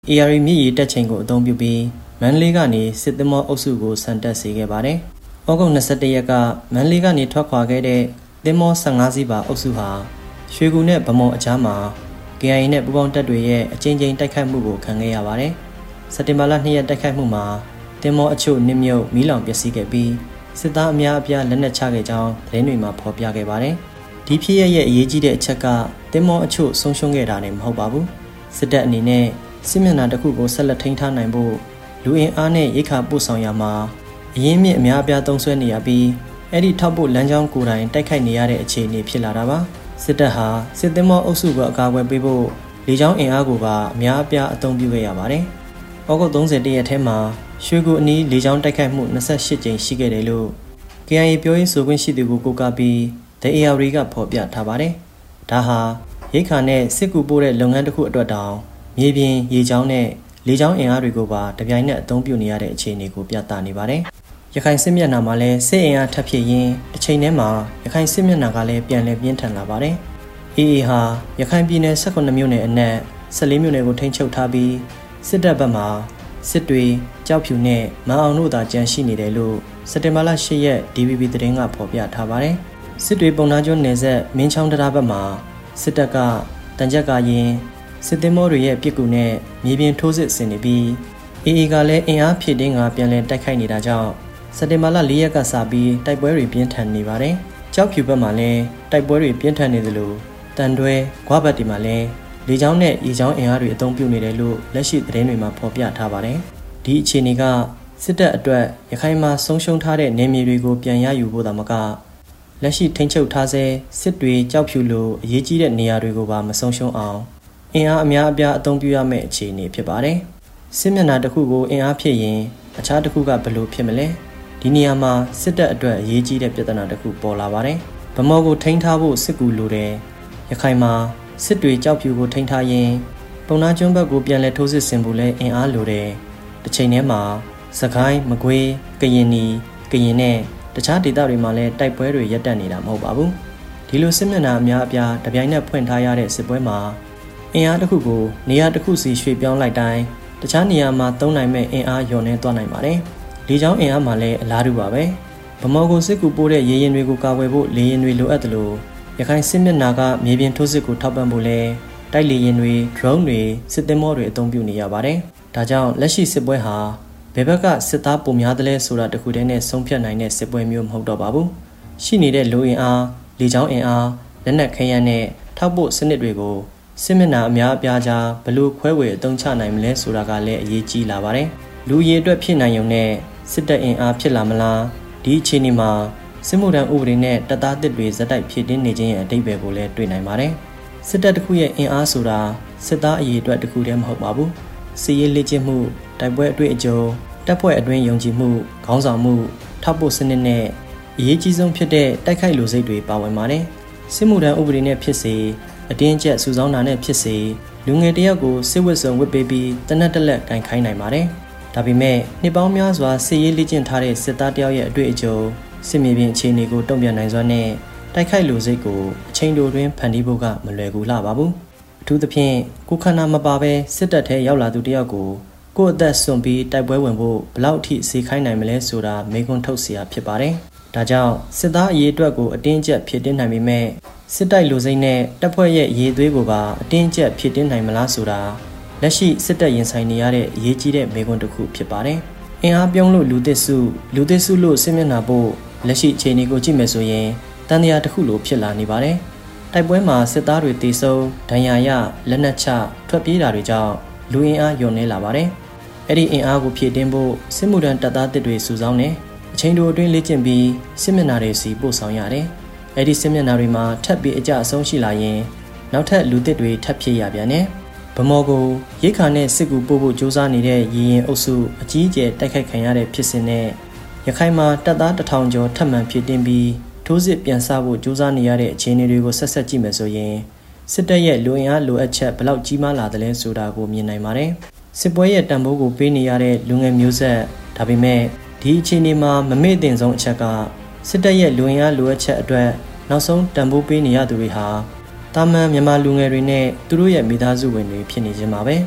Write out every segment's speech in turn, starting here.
ARI မြစ်ရေတက်ချိန်ကိုအသုံးပြုပြီးမန္တလေးကနေစစ်သင်္ဘောအုပ်စုကိုဆန်တက်စေခဲ့ပါတယ်။ဩဂုတ်21ရက်ကမန္တလေးကနေထွက်ခွာခဲ့တဲ့သင်္ဘော15စီးပါအုပ်စုဟာရွှေကူနဲ့ဗမော်အကြားမှာ KIA နဲ့ပူးပေါင်းတပ်တွေရဲ့အကြိမ်ကြိမ်တိုက်ခိုက်မှုကိုခံခဲ့ရပါတယ်။စက်တင်ဘာလ2ရက်တိုက်ခိုက်မှုမှာသင်္ဘောအချို့နစ်မြုပ်မီးလောင်ပျက်စီးခဲ့ပြီးစစ်သားအများအပြားလက်နက်ချခဲ့ကြောင်းသတင်းတွေမှာဖော်ပြခဲ့ပါတယ်။ဒီဖြစ်ရပ်ရဲ့အရေးကြီးတဲ့အချက်ကသင်္ဘောအချို့ဆုံးရှုံးခဲ့တာနဲ့မဟုတ်ပါဘူး။စစ်တပ်အနေနဲ့စစ်မျက်နှာတစ်ခုကိုဆက်လက်ထိန်းထားနိုင်ဖို့လူအင်အားနဲ့ရိက္ခာပို့ဆောင်ရမှာအရင်းမြစ်အများအပြားသုံးစွဲနေရပြီးအဲ့ဒီထောက်ပို့လမ်းကြောင်းကိုယ်တိုင်တိုက်ခိုက်နေရတဲ့အခြေအနေဖြစ်လာတာပါစစ်တပ်ဟာစစ်သင်္ဘောအုပ်စုကအကာအကွယ်ပေးဖို့လေကြောင်းအင်အားကိုပါအများအပြားအသုံးပြုခဲ့ရပါတယ်။ဩဂုတ်31ရက်ထဲမှာရွှေကူအနီးလေကြောင်းတိုက်ခိုက်မှု28ကြိမ်ရှိခဲ့တယ်လို့ KIA ပြောရေးဆိုခွင့်ရှိသူကိုကိုးကားပြီး The ARI ကဖော်ပြထားပါတယ်။ဒါဟာရိက္ခာနဲ့စစ်ကူပို့တဲ့လုပ်ငန်းတစ်ခုအတွက်တောင်မြေပြင်ရေကြောင်းနဲ့လေကြောင်းအင်အားတွေကိုပါတပြိုင်နက်အသုံးပြုနေရတဲ့အခြေအနေကိုပြသနေပါတယ်။ရခိုင်စစ်မျက်နှာမှာလည်းစစ်အင်အားထပ်ဖြစ်ရင်းတစ်ချိန်တည်းမှာရခိုင်စစ်မျက်နှာကလည်းပြန်လည်ပြင်းထန်လာပါတယ်။ AA ဟာရခိုင်ပြည်နယ်18မြို့နယ်အနက်14မြို့နယ်ကိုထိန်းချုပ်ထားပြီးစစ်တပ်ဘက်မှာစစ်တွေကြောက်ဖြူနဲ့မန်အောင်တို့သာကြန့်ရှိနေတယ်လို့စက်တင်ဘာလ10ရက် DVB သတင်းကဖော်ပြထားပါတယ်။စစ်တွေပုံနာကျွန်းနယ်ဆက်မင်းချောင်းတရားဘက်မှာစစ်တပ်ကတန်ကြပ်ကာရင်စစ်သင်္ဘောတွေရဲ့ပြစ်ကူနဲ့မြေပြင်ထိုးစစ်ဆင်နေပြီး AA ကလည်းအင်အားဖြည့်တင်းကပြန်လည်တိုက်ခိုက်နေတာကြောင့်စက်တင်ဘာလ4ရက်ကစပြီးတိုက်ပွဲတွေပြင်းထန်နေပါတယ်။ကြောက်ဖြူဘက်မှာလည်းတိုက်ပွဲတွေပြင်းထန်နေသလိုတန်တွဲဂွဘတ်ဒီမှာလည်းလေကြောင်းနဲ့ရေကြောင်းအင်အားတွေအသုံးပြုနေတယ်လို့လက်ရှိသတင်းတွေမှာဖော်ပြထားပါတယ်။ဒီအခြေအနေကစစ်တပ်အတွက်ရခိုင်မှာဆုံးရှုံးထားတဲ့နေမြေတွေကိုပြန်ရယူဖို့သာမကလက်ရှိထိန်းချုပ်ထားဆဲစစ်တွေကြောက်ဖြူလိုအရေးကြီးတဲ့နေရာတွေကိုပါမဆုံးရှုံးအောင်အင်အားအများအပြားအသုံးပြုရမယ့်အခြေအနေဖြစ်ပါတယ်။စစ်မျက်နှာတစ်ခုကိုအင်အားဖြည့်ရင်အခြားတစ်ခုကဘယ်လိုဖြစ်မလဲ။ဒီနေရာမှာစစ်တပ်အတွက်အရေးကြီးတဲ့ပြဿနာတစ်ခုပေါ်လာပါတယ်။ဗမော်ကိုထိန်းထားဖို့စစ်ကူလိုတယ်။ရခိုင်မှာစစ်တွေကြောက်ဖြူကိုထိန်းထားရင်ပုံနာကျွန်းဘက်ကိုပြန်လည်ထိုးစစ်ဆင်ဖို့လဲအင်အားလိုတယ်။တစ်ချိန်တည်းမှာစကိုင်းမကွေးကရင်နီကရင်နဲ့တခြားဒေသတွေမှာလည်းတိုက်ပွဲတွေရပ်တန့်နေတာမဟုတ်ပါဘူး။ဒီလိုစစ်မျက်နှာအများအပြားတပြိုင်နက်ဖွင့်ထားရတဲ့စစ်ပွဲမှာအင်အားတစ်ခုကိုနေရာတစ်ခုစီရွှေ့ပြောင်းလိုက်တိုင်းတခြားနေရာမှာသုံးနိုင်မဲ့အင်အားလျော့နေသွားနိုင်ပါတယ်။လေကြောင်းအင်အားမှာလည်းအလားတူပါပဲ။ဗမော်ကိုစစ်ကူပို့တဲ့ရေရင်တွေကိုကာကွယ်ဖို့လေရင်တွေလိုအပ်တယ်လို့ရခိုင်စစ်မျက်နှာကမြေပြင်ထိုးစစ်ကိုထောက်ပံ့ဖို့လဲတိုက်လေရင်တွေ drone တွေစစ်သင်္ဘောတွေအသုံးပြုနေရပါတယ်။ဒါကြောင့်လက်ရှိစစ်ပွဲဟာဘယ်ဘက်ကစစ်သားပုံများသလဲဆိုတာတခုတည်းနဲ့ဆုံးဖြတ်နိုင်တဲ့စစ်ပွဲမျိုးမဟုတ်တော့ပါဘူး။ရှိနေတဲ့လူအင်အားလေကြောင်းအင်အားလက်နက်ခဲယမ်းနဲ့ထောက်ပို့စနစ်တွေကိုစစ်မျက်နှာအများအပြားကြားဘလို့ခွဲဝေအသုံးချနိုင်မလဲဆိုတာကလည်းအရေးကြီးလာပါတယ်။လူရည်အတွက်ဖြစ်နိုင်ုံနဲ့စစ်တပ်အင်အားဖြစ်လာမလားဒီအခြေအနေမှာစစ်မှုထမ်းဥပဒေနဲ့တပ်သားသစ်တွေဇက်တိုက်ဖြစ်တင်းနေခြင်းရဲ့အဓိပ္ပာယ်ကိုလည်းတွေ့နိုင်ပါတယ်။စစ်တပ်တစ်ခုရဲ့အင်အားဆိုတာစစ်သားအရေးအတွက်တစ်ခုတည်းမဟုတ်ပါဘူး။စစ်ရေးလေ့ကျင့်မှုတိုက်ပွဲအတွေ့အကြုံတပ်ဖွဲ့အတွင်းယုံကြည်မှုခေါင်းဆောင်မှုထောက်ပို့စနစ်နဲ့အရေးကြီးဆုံးဖြစ်တဲ့တိုက်ခိုက်လူစိတ်တွေပါဝင်ပါတယ်။စစ်မှုထမ်းဥပဒေနဲ့ဖြစ်စေအတင်းကျပ်စုဆောင်းတာနဲ့ဖြစ်စေလူငယ်တယောက်ကိုစစ်ဝတ်စုံဝတ်ပေးပြီးတနက်တက်လက်ကင်ခိုင်းနိုင်ပါတယ်။ဒါပေမဲ့နှစ်ပေါင်းများစွာစစ်ရေးလေ့ကျင့်ထားတဲ့စစ်သားတယောက်ရဲ့အတွေ့အကြုံစစ်မြေပြင်အခြေအနေကိုတုံ့ပြန်နိုင်စွမ်းနဲ့တိုက်ခိုက်လူစိတ်ကိုအချိန်တိုတွင်ဖန်တီးဖို့ကမလွယ်ကူလှပါဘူး။အထူးသဖြင့်ကိုခန္ဓာမပါဘဲစစ်တပ်ထဲရောက်လာသူတယောက်ကိုကိုယ့်အသက်စွန့်ပြီးတိုက်ပွဲဝင်ဖို့ဘလောက်ထိစေခိုင်းနိုင်မလဲဆိုတာမေးခွန်းထုတ်เสียဖြစ်ပါတယ်။ဒါကြောင့်စစ်သားအရေးအတွက်ကိုအတင်းကျပ်ဖြစ်တင်းနိုင်ပေမဲ့စစ်တိုက်လူစိမ့်နဲ့တပ်ဖွဲ့ရဲ့ရေးသွေးကိုပါအတင်းကျပ်ဖြစ်တင်းနိုင်မလားဆိုတာလက်ရှိစစ်တပ်ရင်ဆိုင်နေရတဲ့အရေးကြီးတဲ့မေးခွန်းတစ်ခုဖြစ်ပါတယ်။အင်အားပြုံးလို့လူသစ်စုလို့စစ်မျက်နှာဖို့လက်ရှိအခြေအနေကိုကြည့်မယ်ဆိုရင်တန်တရားတစ်ခုလိုဖြစ်လာနေပါတယ်။တိုက်ပွဲမှာစစ်သားတွေတေဆုံးဒဏ်ရာရလက်နက်ချထွက်ပြေးတာတွေကြောင့်လူအင်အားညှော်နေလာပါတယ်။အဲ့ဒီအင်အားကိုဖြည့်တင်းဖို့စစ်မှုထမ်းတပ်သားသစ်တွေစုဆောင်းနေအချိန်တိုအတွင်းလေ့ကျင့်ပြီးစစ်မျက်နှာတွေစီပို့ဆောင်ရတယ်။အဲ့ဒီစစ်မျက်နှာတွေမှာထပ်ပြီးအကြအဆုံးရှိလာရင်နောက်ထပ်လူသစ်တွေထပ်ဖြစ်ရပြန်တယ်။ဗမော်ကိုရိတ်ခါနဲ့စစ်ကူပို့ဖို့ကြိုးစားနေတဲ့ရေရင်အုပ်စုအကြီးအကျယ်တိုက်ခိုက်ခံရတဲ့ဖြစ်စဉ်နဲ့ရခိုင်မှာတပ်သား1000ကျော်ထပ်မံဖြစ်တင်ပြီးထိုးစစ်ပြန်ဆဖို့ကြိုးစားနေရတဲ့အခြေအနေတွေကိုဆက်ကြည့်မယ်ဆိုရင်စစ်တပ်ရဲ့လူအင်အားလိုအပ်ချက်ဘယ်လောက်ကြီးမားလာသလဲဆိုတာကိုမြင်နိုင်ပါတယ်။စစ်ပွဲရဲ့တန်ဖိုးကိုပေးနေရတဲ့လူငယ်မျိုးဆက်ဒါပေမဲ့ဒီအခြေအနေမှာမမေ့သင့်ဆုံးအချက်ကစစ်တပ်ရဲ့လူအင်အားလိုအပ်ချက်အတွက်နောက်ဆုံးတန်ဖိုးပေးနေရသူတွေဟာတာမန်မြန်မာလူငယ်တွေနဲ့သူတို့ရဲ့မိသားစုဝင်တွေဖြစ်နေခြင်းပါပဲ။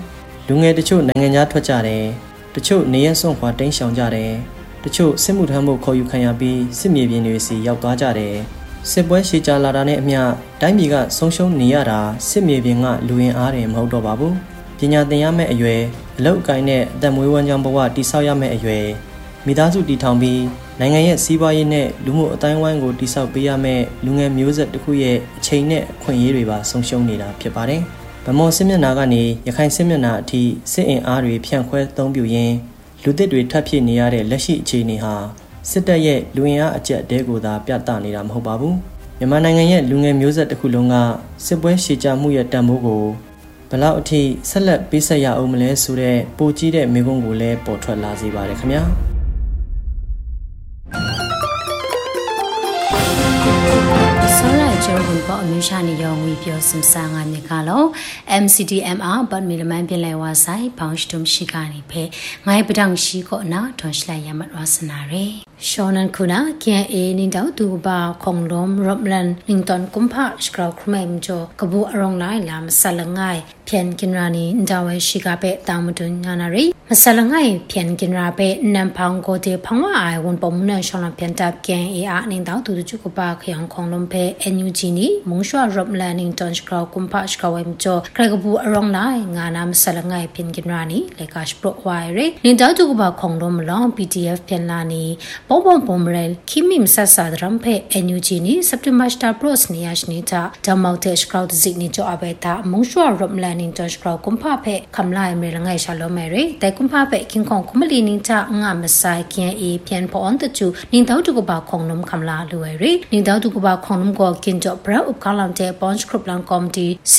လူငယ်တချို့နိုင်ငံခြားထွက်ကြတယ်တချို့နေရစွန့်ခွာတိမ်းရှောင်ကြတယ်တချို့စစ်မှုထမ်းဖို့ခေါ်ယူခံရပြီးစစ်မြေပြင်တွေစီရောက်သွားကြတယ်စစ်ပွဲရှည်ကြာလာတာနဲ့အမျှတိုင်းပြည်ကဆုံးရှုံးနေရတာစစ်မြေပြင်ကလူရင်အားတယ်မဟုတ်တော့ပါဘူးပညာသင်ရမယ့်အရွယ်အလုပ်အကိုင်းနဲ့အသက်မွေးဝမ်းကြောင်းဘဝတည်ဆောက်ရမယ့်အရွယ်မိသားစုတည်ထောင်ပြီးနိုင်ငံရဲ့စီးပွားရေးနဲ့လူမှုအတိုင်းဝိုင်းကိုတည်ဆောက်ပေးရမယ့်လူငယ်မျိုးဆက်တစ်ခုရဲ့အချိန်နဲ့အခွင့်အရေးတွေပါဆုံးရှုံးနေတာဖြစ်ပါတယ်ဗမော်စစ်မျက်နှာကနေရခိုင်စစ်မျက်နှာအထိစစ်အင်အားတွေဖြန့်ခွဲအသုံးပြုရင်းလူသစ်တွေထပ်ဖြစ်နေရတဲ့လက်ရှိအခြေအနေဟာစစ်တပ်ရဲ့လူဝင်အားအကျပ်တဲကိုသာပြသနေတာမဟုတ်ပါဘူးမြန်မာနိုင်ငံရဲ့လူငယ်မျိုးဆက်တစ်ခုလုံးကစစ်ပွဲရှည်ကြာမှုရဲ့တန်ဖိုးကိုဘယ်လောက်အထိဆက်လက်ပေးဆက်ရအောင်မလဲဆိုတဲ့ပိုကြီးတဲ့မေးခွန်းကိုလည်းပေါ်ထွက်လာစေပါတယ်ခင်ဗျာကျောင်းပေါ်အမျိုးရှာနေရောငွေပြောစင်စားငါမြေကလော MCDMR ဘတ်မီလမန်ပြလဲဝါဆိုင်ဘောင်းစတုံရှိကနေဖဲငိုင်းပဒန့်ရှိကောနာထွန်ရှလိုက်ရမတ်ဝါစနာရဲရှောနန်ခုနာ KA နင်းတောက်သူပါခုံလုံးရော့လန်လင်တန်ကွန်ဖာစကရောခမဲမ်ဂျိုကဘူအရောင်လိုက်လာမဆလငိုင်းဖျန်ကင်ရာနီအန်တဝဲရှိကပဲတာမတွညာနာရီမဆလငိုင်းဖျန်ကင်ရာပဲနမ်ဖောင်ကိုတေဖောင်ဝအိုင်ဝန်ပုံနန်ရှောနဖျန်တပ် KA နင်းတောက်သူကျုကပါခယံခုံလုံးဖဲ NUG နီမုံရှွာရော့လန်လင်တန်စကရောကွန်ဖာစကဝဲမ်ဂျိုကရကဘူအရောင်လိုက်ငါနာမဆလငိုင်းဖျန်ကင်ရာနီလေကရှ်ပရိုဝိုင်ရီနင်းတောက်ကျုကပါခုံလုံးမလော PDF ဖျန်လာနီပုံပုံမရယ်ခိမီမဆဆာဒရမ်ဖဲ NUG နီစက်တင်ဘာစတာပရော့စ်နီယာရှနီတာဒမောက်တက်စကရော့ဒဇိနီချိုအဘေတာမုံရှွာရော့လန်နင်တန်စကရော့ကွန်ဖာဖဲခမ်လာမရလငယ်ရှာလောမဲရီတဲကွန်ဖာဖဲခင်ခေါကွန်မလီနင်တာငါမဆိုင်ခင်အေပြန်ပွန်တချူနင်တောက်တူကပါခေါနုံခမ်လာလူဝဲရီနင်တောက်တူကပါခေါနုံကိုကင်ကြော့ဘရာဥကလမ်တဲပွန်စခရပ်လန်ကော်မတီ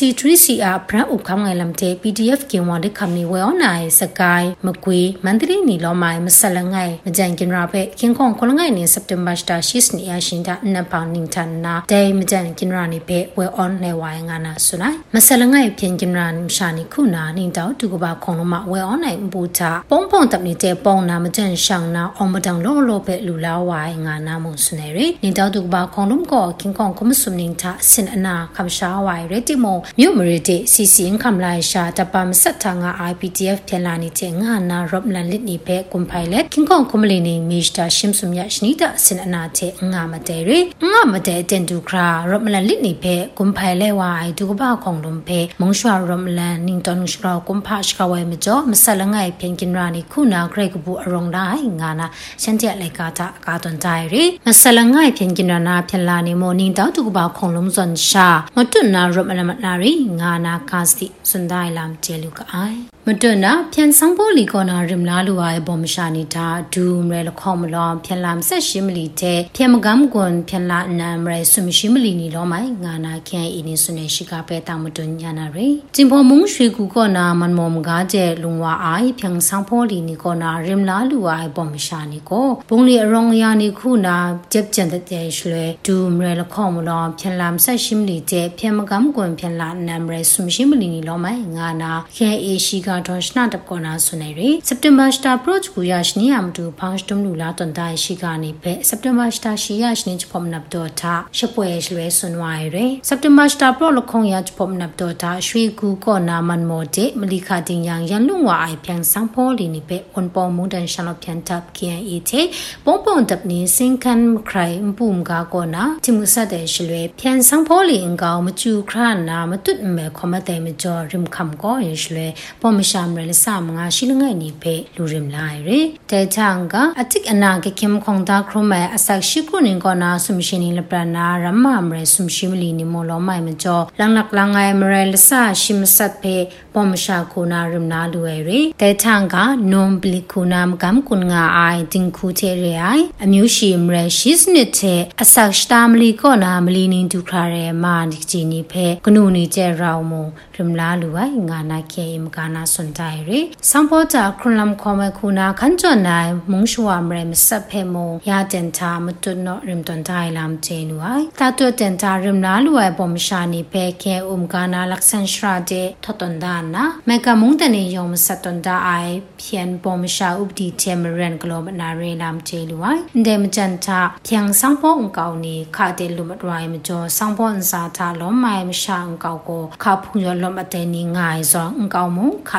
C3CR ဘရာဥခမ်ငယ်လမ်တဲ PDF ကင်ဝန်ဒခမ်နီဝဲအွန်နိုင်စကိုင်းမကွေမန္တလေးနီလောမိုင်မဆလငယ်မကြန်ကင်ရာဖဲခင်ခေါခလငယ်နင်စက်တင်ဘာစတာရှိစနီယာရှင်တာနပောင်နင်တန်နာဒဲမကြန်ကင်ရာနီဖဲဝဲအွန်နေဝိုင်ငါနာဆုနိုင်မဆလငယ်ပြင်ကင်ရာနီရှာနီခုနာနင်တောက်တူကပါခေါနုံမဝဲအွန်နိုင်ဘူတာပုံပုံတပ်နေတဲ့ပုံနာမကြန်ရှောင်းနာအောင်မတောင်လောလောပဲလူလာဝိုင်ငါနာမုံစနေရီနင်တောက်တူကပါခေါနုံကိုခင်ခေါကမဆုနင်တာစင်အနာခမ်ရှာဝိုင်ရတိမောမြို့မရတိစီစီင်ခမ်လိုက်ရှာတပမဆက်တာငါ IPTF ပြန်လာနေတဲ့ငါနာရော့လန်လစ်နီပဲကွန်ဖိုင်လက်ခင်ခေါကမလီနေမီစတာရှင်းစုံရရှနီတာစင်အနာတဲ့ငါမတဲရီငါမတဲတင်တူခရာရော့လန်လစ်နီပဲကွန်ဖိုင်လဲဝိုင်ဒူကပါခေါလုံးပဲမုံရွှာရော့လန်နင်တန်စကရောကွန်ဖာစကဝဲမကျော်မဆလငိုင်ပြင်ကင်ရာနီခုနာဂရိတ်ကဘူအရုံတိုင်းငါနာရှန်တဲ့လိုက်ကာတာကာတွန်တိုင်ရီမဆလငိုင်ပြင်ကင်ရာနာပြန်လာနေမို့နင်တောက်တူကပါခေါလုံးစွန်ရှာမတွနာရော့လန်မနာရီငါနာကာစတိစွန်ဒိုင်လမ်တဲလူကအိုင်မတွနာပြန်ဆောင်ဖို့လီကောနာရမ်လာလူအိုင်ဘောမရှာနေတာဒူမရလခေါမလောပြန်လာမဆက်ရှိမလီတဲ့ပြန်မကမ်ကွန်ပြန်လာနမ်ရဲဆုမရှိမလီနီလောမိုင်ငါနာခင်အင်းနေစွနေရှိကပဲတာမတွညာနာရီဂျင်ဖို့မုံရွှေကူကောနာမန်မောမကားကျဲလုံဝအိုင်ပြန်ဆောင်ဖို့လီနီကောနာရမ်လာလူအိုင်ဘောမရှာနီကိုဘုံလီအရောင်ယာနီခုနာဂျက်ကျန်တဲ့ရွှေဒူမရလခေါမလောပြန်လာမဆက်ရှိမလီတဲ့ပြန်မကမ်ကွန်ပြန်လာနမ်ရဲဆုမရှိမလီနီလောမိုင်ငါနာခင်အေရှိကဒေါရှနာတကောနာဆုနေရီစက်တင်ဘာစတာပရော့ချ်ကူယာရှနီယမ်တူဖောင်းစတုံလူလာတန်တိုင်ရှိကနေပဲစက်တင်ဘာစတာရှိယာရှနီချဖောမနပ်တော့တာရှပွဲရွှေဆွန်ဝိုင်ရီစက်တင်ဘာစတာပရော့လခုံယာချဖောမနပ်တော့တာရွှေကူကောနာမန်မောတေမလီခါတင်ယန်ရန်လုံဝအိုင်ပြန်ဆောင်ဖောလီနေပဲဝန်ပေါ်မွန်တန်ရှန်လောပြန်တပ် KNA တေပုံပုံတပ်နေစင်ကန်ခရိုင်ပုံမကာကောနာတိမှုဆက်တဲ့ရွှေပြန်ဆောင်ဖောလီအင်ကောင်မကျူခရနာမတွတ်မဲခမတဲ့မကျော်ရင်ခမ်ကောရွှေပေါ်မရှာမရလဆာမငါရှိလငယ်နေပဲလူရင်လာရီတဲချန်ကအတိတ်အနာကခင်ခေါင်တာခရမဲအဆက်ရှိခုနင်ကောနာဆုမရှင်နေလပနာရမမရဆုမရှိမလီနေမောလောမိုင်မကျော်လန်နက်လငယ်မရလဆာရှိမဆက်ပဲပေါ်မရှာခုနာရမနာလူရီတဲချန်ကနွန်ပလီခုနာမကမ်ကွန်ငါအိုင်တင်ခုချေရီအိုင်အမျိုးရှိမရရှိစနစ်တဲ့အဆက်စတာမလီကောနာမလီနင်းဒုခရရဲမာဒီချီနီဖဲကနုနီကျဲရောင်မရမလာလူဝိုင်ငါနာကေမကနာစွန်တိုင်ရီစံပေါ်တာခရလမ်ခေါမခုနာခန်းချွန်နိုင်မုံရှွာမရမစပ်ဖဲမရာတင်တာမတွနောရမ်တွန်တိုင်လမ်ချေနူအိုင်တာတွတင်တာရမလာလူဝိုင်ပေါ်မရှာနီဖဲကေကနာလက်ဆန်ရှရာဒေထတွန်ဒါနာမေကမုန်တနေယုံစတွန်ဒါအိုင်ဖြန်ပေါ်မရှာဥပဒီချေမရန်ဂလောမနာရေလမ်ချေလူဝိုင်ဒဲမချန်တာဖြန်ဆောင်ပေါ်အကောင်နီခါတေလူမဒရိုင်မကျော်ဆောင်ပေါ်အန်စာတာလုံးမိုင်မရှာအကောင်ကိုခါဖူရလမတဲနီငိုင်ဇောအကောင်မခါ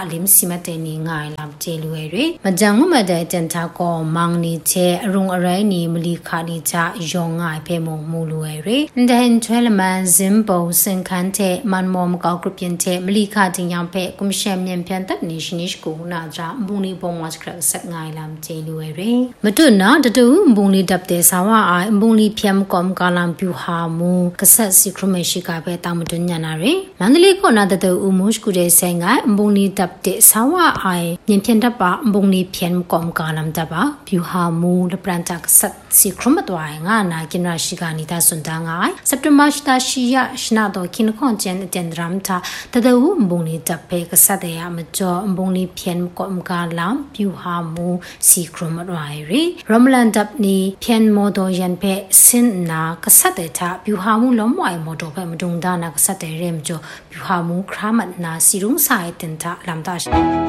ลิมซิมาเตนีง่ายลำเจลุเอรีมาจังมาได้จันทาก็มังนิเชรุงอะไรนี่มลีคาดิจายองง่ายเพมงมูลุเอรีเดนเทลมันซิมโบสินคันเทมันมอมกากรุปยันเทมลีคาดิยังเพกุมเชมเนียนเพียนตับนิชนิชกูน่าจะบุงลีบงวัสกระสักง่ายลำเจลุเอรีมาตุนะตะตูบุงลีดับเตสาวะไอบุงลีเพียมกอมกาลัมพิวหามูกษัตริย์สิครเมชิกาเพตามตุนยานารีมันลีก็น่าตะตูอุมุชกุเดเซงไอบุงลีดับเตสาวะไอเนียนเพียนดับปะบุงลีเพียมกอมกาลัมดับปะพิวหามูและปรันจากกษัตริย์สิครมตัวงานากินราชิกานิตาสุนทางไอสัปดาห์มาชตาชิยาชนาโดกินคอนเจนเจนรัมทาตะตูบุงลีดับเพกษัตริย์ยามจอบุงลีเพียมกอมกาลัมพิวหามูสิครมตัวรีรอมลันดับนี้เพียนโมโดยันเพสินนากษัตริย์ทาพิวหามูล้มไหวโมโดเพมดุงดานากษัตริย์เรมจอพิวหามูครามันนาสิรุงสายตินทาลำตา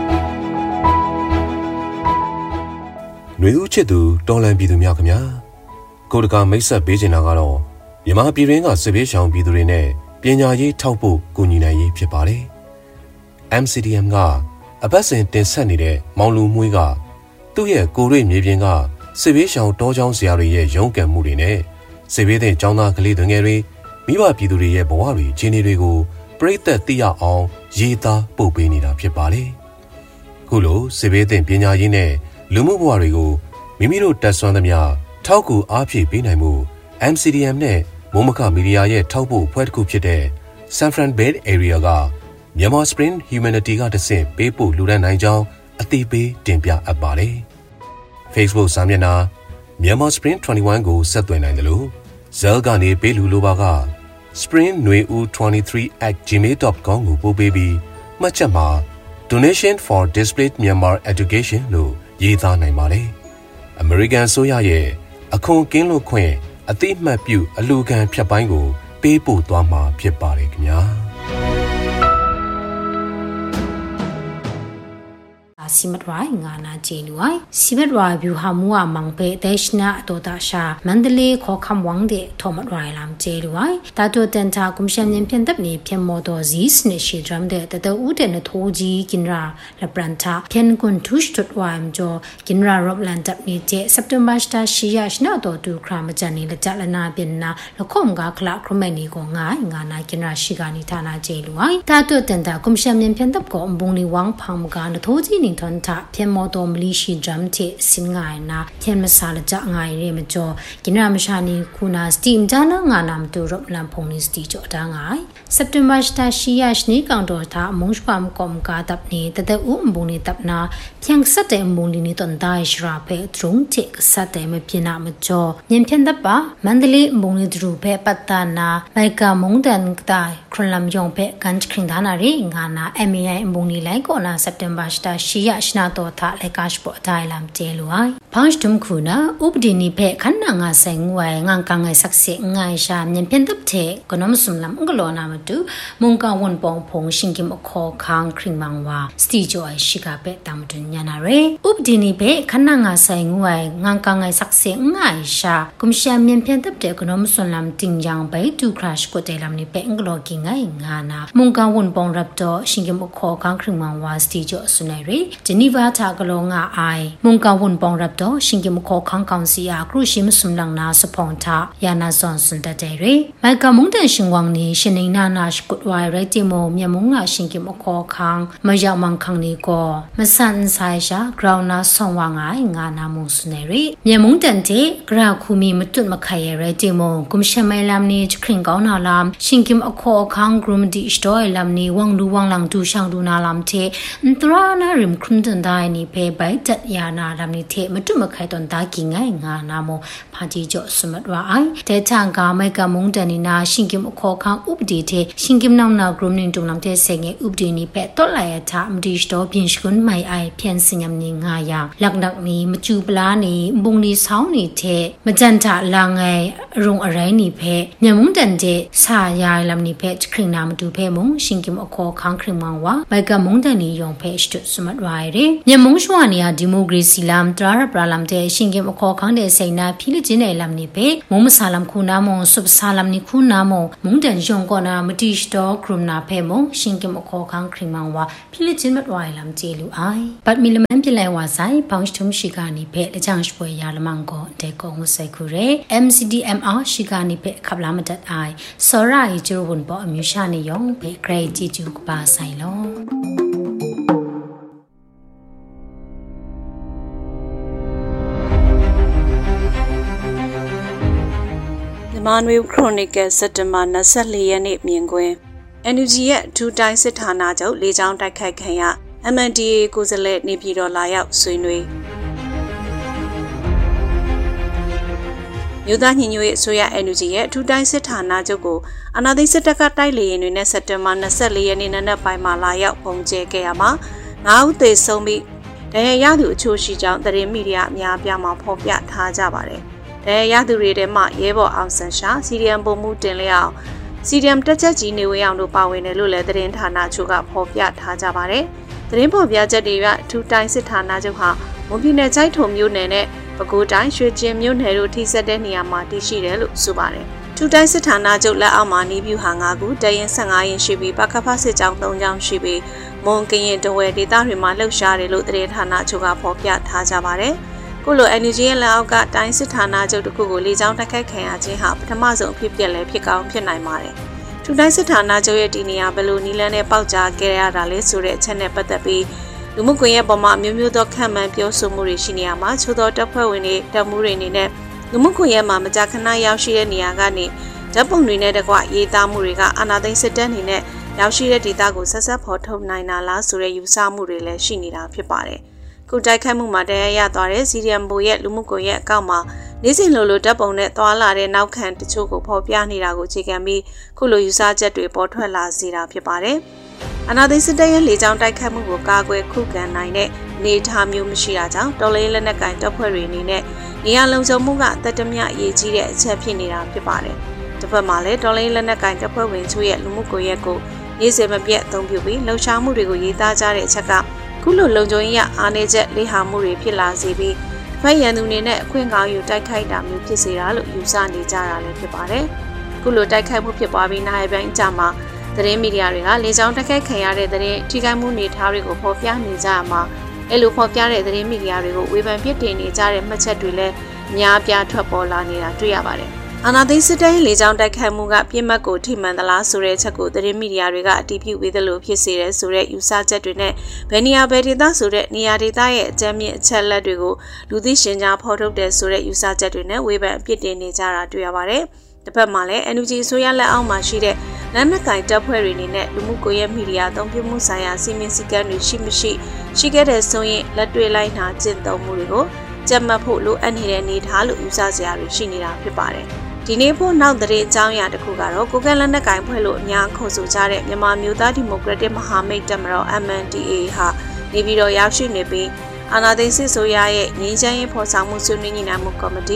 หน่วยอุจิตุตอนแรกปีตุเมียขมยาကိုတကမိတ်ဆက်ပေးချင်တာကတော့မြန်မာပြည်တွင်းကစစ်ဘေးရှောင်ပြည်သူတွေနဲ့ပညာရေးထောက်ပို့ကူညီနိုင်ရေးဖြစ်ပါတယ်။ MCDM ကအပတ်စဉ်တင်ဆက်နေတဲ့မောင်လူမွေးကသူ့ရဲ့ကိုရွေမြေပြင်ကစစ်ဘေးရှောင်တောချောင်းဆရာတွေရဲ့ရုန်းကန်မှုတွေနဲ့စစ်ဘေးတဲ့ကျောင်းသားကလေးတွေငယ်တွေမိဘပြည်သူတွေရဲ့ဘဝတွေခြေနေတွေကိုပြိတ္တသိရအောင်ရေးသားပို့ပေးနေတာဖြစ်ပါတယ်။ခုလိုစစ်ဘေးတဲ့ပညာရေးနဲ့လူမှုဘဝတွေကိုမိမိတို့တက်ဆွမ်းသမျှထောက်ကူအားဖြည့်ပေးနိုင်မှု MCDM နဲ့မိုးမခမီဒီယာရဲ့ထောက်ပို့အဖွဲ့တစ်ခုဖြစ်တဲ့ San Fran Bay Area ကMyanmar Spring Humanity ကတဆင့်ပေးပို့လူဒန်းနိုင်ကြောင်းအသိပေးတင်ပြအပ်ပါတယ်။ Facebook စာမျက်နှာ Myanmar Spring 21ကိုဆက်သွယ်နိုင်တယ်လို့ Zell ကနေပေးလူလိုပါက springnueu23@gmail.com ကိုပို့ပေးပြီးမှတ်ချက်မှာ Donation for Displaced Myanmar Education လို့ရေးသားနိုင်ပါတယ်။ American ဆိုရရဲ့အခွန်ကင်းလွတ်ခွင့်အတိအမှတ်ပြုအလူခံဖြတ်ပိုင်းကိုပေးပို့သွားမှာဖြစ်ပါတယ်ခင်ဗျာစီမတ်ရိုင်းငါနာဂျေလူဝိုင်စီမတ်ရိုင်းဗျူဟာမူအမန်ပေဒေရှနာအတောတာရှာမန္တလေးခေါ်ခမ်ဝမ်ဒေထောမတ်ရိုင်းလမ်ဂျေလူဝိုင်တာတိုတန်တာကွန်ရှင်ညင်ပြန်တပ်နေပြန်မော်တော်ဇီစနေရှိဒရမ်ဒေတတဦးတဲ့နထိုးကြီးကင်ရာလပရန်တာပြန်ကွန်ထုရှ်တွတ်ဝိုင်ဂျောကင်ရာရော့လန်တပ်နေကျစက်တမ်ဘာစတာရှိယရှနာတော်တူခရမချန်နေလကြလနာပြန်နာလခုံကခလာခရမဲနီကိုငါနာကင်ရာရှိကနီဌာနာဂျေလူဝိုင်တာတိုတန်တာကွန်ရှင်ညင်ပြန်တပ်ကိုအဘုံလီဝမ်ဖမ်ကနထိုးကြီးနေထွန်တာ偏摩多米利西专题新爱那偏么啥了家爱人么做，今日么啥呢？库那 Steam 家那俺那么都入蓝碰呢 Steam 做当爱。September 是他西亚是你讲到他蒙什么讲家搭呢？但是我们呢搭那偏实在蒙呢顿大是ราเพ中这个实在么偏那么做，年偏搭吧，曼德里蒙呢รูเพปัตตานาไม่กะ蒙ดันกได้คนลำยองเพกันคริงดานารีงานา MEI 蒙呢来个那 September 是他西亚是那ตัวท่าเลกาชปอไทยลำเจลวยพังจุมคูนะอุปดินิเพขันนางาเซงไว้งานกังไงสักเสียงไงชามยันเพียนตับเทก็น้ำสุมลำก็ลอนามาดูมุงกาวนปองพงชิงกิมอคอคางคริงมังวาสติจอยชิกาเปตามดุนยานาเรอุปดินิเพขันนางาเซงไว้งานกังไงสักเสียงไงชากุมชามยันเพียนตับเทก็น้ำสุมลำติงยังไปดูคราชก็เตลำนิเปงกลอกิงไงงานามุงกาวนปองรับโตชิงกิมอคอคางคริงมังวาสติจอยสุนัยเรเจนีวาทากลงาไอมุงกาวนปองรับโตชิงกิมโคคังกังซีอาครูชิมสุมลังนาสปองทายานาซอนสุนตะเจเรไมกามุงเดนชิงวังนี้ชินินานาชกุดไวไรติโมเมียมุงอาชิงกิมโคคังมายามังคังนี้ก็มสันไซชากราวนาสองวังไองานามุงสุเนรีเมียมุงเดนเทกราคูมีมตุนมาขายไรติโมกุมเชมัยลำนี้จะคริงก้าวนาลำชิงกิมโคคังกรุมดิสโตยลำนี้วังดูวังหลังดูช่างดูนาลำเทอันตรานาริมครุมตันได้นี่เพใบจัดยานาลำนี้เทมตุนมาขายตอนตากิงไงงานาโมพาจิจ่อสมัดว่าไอแต่ทางกาไม่กามุงแต่นี่นาชิงกิมโคคังอุปดีเทชิงกิมนำนากรุมนิงตุงนำเทเสงอุปดีนี่เปต้นไหลทามดีสโตเพียงชุนไม่ไอเพียงสิญญาณีงายาหลักดักนี้มาจูปลานี่บุงนี่สาวนี่เทมาจันทาลางไงรงอะไรนี่เพเนี่ยมุงแต่เจสายายลำนี่เพคริงนามาดูเพมุงชิงกิมโคคังคริงมังว่าไม่กามุงแต่นี่ยองเพชตุสมัดว่า Dwyer. Yamungswania democracy lam, Dara Bralam de Shingim Okokang de Sena, Pilijin Lamnipe, Momusalam Kunamo, Subsalam Nikunamo, Mundan Jongona, Matish dog, Krumna Pemo, Shingim Okokang Krimawa, Pilijin Wilam Telu I. But Milamambile was I, Punch to Shigani Pet, the Janshpo Yalamango, Deko Musekure, MCDMR Shigani Pet Kablamatat I, Sora Jurun Bo Mushani Young, Pet Grey Tijuk Basailo. Manuel Chronicle September 24 ရက်နေ့မြင်ကွင်း NUG ရဲ့ထူတိုင်းစစ်ဌာနချုပ်လေကြောင်းတိုက်ခိုက်ခံရ MNDAA ကိုယ်စားလှယ်နေပြည်တော်လာရောက်ဆွေးနွေးမြို့သားညီညွတ်ရေးအစိုးရ NUG ရဲ့ထူတိုင်းစစ်ဌာနချုပ်ကိုအာဏာသိမ်းစစ်တပ်ကတိုက်လေရင်တွေနဲ့စက်တင်ဘာ24ရက်နေ့နံနက်ပိုင်းမှာလာရောက်ပုံကျဲခဲ့ရမှာ9ဦးသေဆုံးပြီးဒဏ်ရာရသူအချို့ရှိကြောင်းသတင်းမီဒီယာအများအပြားမှာဖော်ပြထားကြပါတယ်ရသူတွေထဲမှာရဲဘော်အောင်ဆန်ရှာစီဒီအမ်ပုံမှုတင်လျောက်စီဒီအမ်တက်ချက်ကြီးနေဝေးအောင်တို့ပါဝင်တယ်လို့လည်းသတင်းဌာနချုပ်ကဖော်ပြထားကြပါတယ်။သတင်းဖော်ပြချက်တွေကထူတိုင်းစစ်ဌာနချုပ်ဟာမွန်ပြည်နယ်ကျိုက်ထုံမြို့နယ်နဲ့ပဲခူးတိုင်းရွှေကျင်မြို့နယ်တို့ထိစပ်တဲ့နေရာမှာတည်ရှိတယ်လို့ဆိုပါတယ်။ထူတိုင်းစစ်ဌာနချုပ်လက်အောက်မှာနေပြူဟာ9ခုတရင်15ရင်ရှိပြီးပကဖစစ်ကြောင်း3ကြောင်းရှိပြီးမွန်ကရင်တဝဲဒေသတွေမှာလှုပ်ရှားတယ်လို့သတင်းဌာနချုပ်ကဖော်ပြထားကြပါတယ်။ခုလို NUG ရဲ့လက်အောက်ကတိုင်းစစ်ဌာနချုပ်တစ်ခုကိုလေကြောင်းတိုက်ခိုက်ခံရခြင်းဟာပထမဆုံးအဖြစ်ပြက်လဲဖြစ်ကောင်းဖြစ်နိုင်ပါတယ်။ထူတိုင်းစစ်ဌာနချုပ်ရဲ့ဒီနေရာဘယ်လိုနီလန်းနဲ့ပေါက်ကြားခဲ့ရတာလဲဆိုတဲ့အချက်နဲ့ပတ်သက်ပြီးလူမှုကွန်ရက်ပေါ်မှာမျိုးမျိုးသောခံမှန်းပြောဆိုမှုတွေရှိနေရမှာချို့သောတပ်ဖွဲ့ဝင်တွေတပ်မှုတွေအနေနဲ့လူမှုကွန်ရက်မှာမကြာခဏရောက်ရှိတဲ့နေရာကနေဓာတ်ပုံတွေနဲ့တကွရေးသားမှုတွေကအာဏာသိမ်းစစ်တပ်အနေနဲ့ရောက်ရှိတဲ့ဒေသကိုဆက်ဆက်ဖော်ထုတ်နိုင်တာလားဆိုတဲ့ယူဆမှုတွေလည်းရှိနေတာဖြစ်ပါတယ်။ခုတိုက်ခိုက်မှုမှာတရားရသွားတဲ့စီဒီအမ်ဘိုရဲ့လူမှုကွန်ရက်အကောင့်မှာနေ့စဉ်လိုလိုဓာတ်ပုံနဲ့သွာလာတဲ့နောက်ခံတချို့ကိုဖော်ပြနေတာကိုအခြေခံပြီးခုလိုယူဆချက်တွေပေါ်ထွက်လာစေတာဖြစ်ပါတယ်။အာဏာသိမ်းစစ်တပ်ရဲ့လေကြောင်းတိုက်ခိုက်မှုကိုကာကွယ်ခုခံနိုင်တဲ့အနေအထားမျိုးမရှိတာကြောင့်တော်လှန်ရေးလက်နက်ကိုင်တပ်ဖွဲ့တွေအနေနဲ့နေရာလုံခြုံမှုကတတမြအရေးကြီးတဲ့အချက်ဖြစ်နေတာဖြစ်ပါတယ်။တစ်ဖက်မှာလည်းတော်လှန်ရေးလက်နက်ကိုင်တပ်ဖွဲ့ဝင်ချို့ရဲ့လူမှုကွန်ရက်ကိုနေ့စဉ်မပြတ်အသုံးပြုပြီးလှုပ်ရှားမှုတွေကိုရေးသားကြတဲ့အချက်ကခုလိုလုံခြုံရေးရအားနည်းချက်လေးဟာမှုတွေဖြစ်လာစေပြီးဖက်ရန်သူနေနဲ့အခွင့်ကောင်းယူတိုက်ခိုက်တာမျိုးဖြစ်စေတာလို့ယူဆနေကြတာလည်းဖြစ်ပါတယ်။ခုလိုတိုက်ခိုက်မှုဖြစ်ပွားပြီးနိုင်ရပိုင်းအကြမှာသတင်းမီဒီယာတွေကလေကြောင်းတိုက်ခိုက်ခံရတဲ့သတင်းထိခိုက်မှုနေထားတွေကိုဖော်ပြနေကြရမှာအဲ့လိုဖော်ပြတဲ့သတင်းမီဒီယာတွေကိုဝေဖန်ပြစ်တင်နေကြတဲ့မှတ်ချက်တွေလည်းအများပြားထွက်ပေါ်လာနေတာတွေ့ရပါတယ်။အာဏာသိမ်းစစ်တပ်ရဲ့လေကြောင်းတိုက်ခိုက်မှုကပြစ်မှတ်ကိုထိမှန်သလားဆိုတဲ့ချက်ကိုသတင်းမီဒီယာတွေကအတည်ပြုပေးသလိုဖြစ်စေတဲ့ဆိုတဲ့ယူဆချက်တွေနဲ့ဘယ်နေရာဘယ်ဒေသဆိုတဲ့နေရာဒေသရဲ့အကြမ်းမြင့်အချက်လက်တွေကိုလူသိရှင်ကြားဖော်ထုတ်တဲ့ဆိုတဲ့ယူဆချက်တွေနဲ့ဝေဖန်အပြစ်တင်နေကြတာတွေ့ရပါတယ်။တစ်ဖက်မှာလည်း NUG အစိုးရလက်အောက်မှာရှိတဲ့လက်နက်ကိုင်တပ်ဖွဲ့တွေအနေနဲ့လူမှုကွန်ရက်မီဒီယာအသုံးပြုမှုဆိုင်ရာစီမံစည်းကမ်းတွေရှိခဲ့တဲ့ဆိုရင်လက်တွေ့လိုက်နာကျင့်သုံးမှုတွေကိုကြက်မှတ်ဖို့လိုအပ်နေတဲ့အနေထားလို့ယူဆစရာတွေရှိနေတာဖြစ်ပါတယ်။ဒီနေ့ဖို့နောက်တဲ့အကြောင်းအရာတစ်ခုကတော့ကိုကန့်လက်နက်ကိုင်ဖွဲ့လို့အများခေါ်ဆိုကြတဲ့မြန်မာမျိုးသားဒီမိုကရက်တစ်မဟာမိတ်တပ်မတော် MNDAA ဟာနေပြည်တော်ရောက်ရှိနေပြီးအာဏာသိမ်းစစ်ဆိုရရဲ့ငြိမ်းချမ်းရေးဖော်ဆောင်မှုဆွေးနွေးညှိနှိုင်းမှုကော်မတီ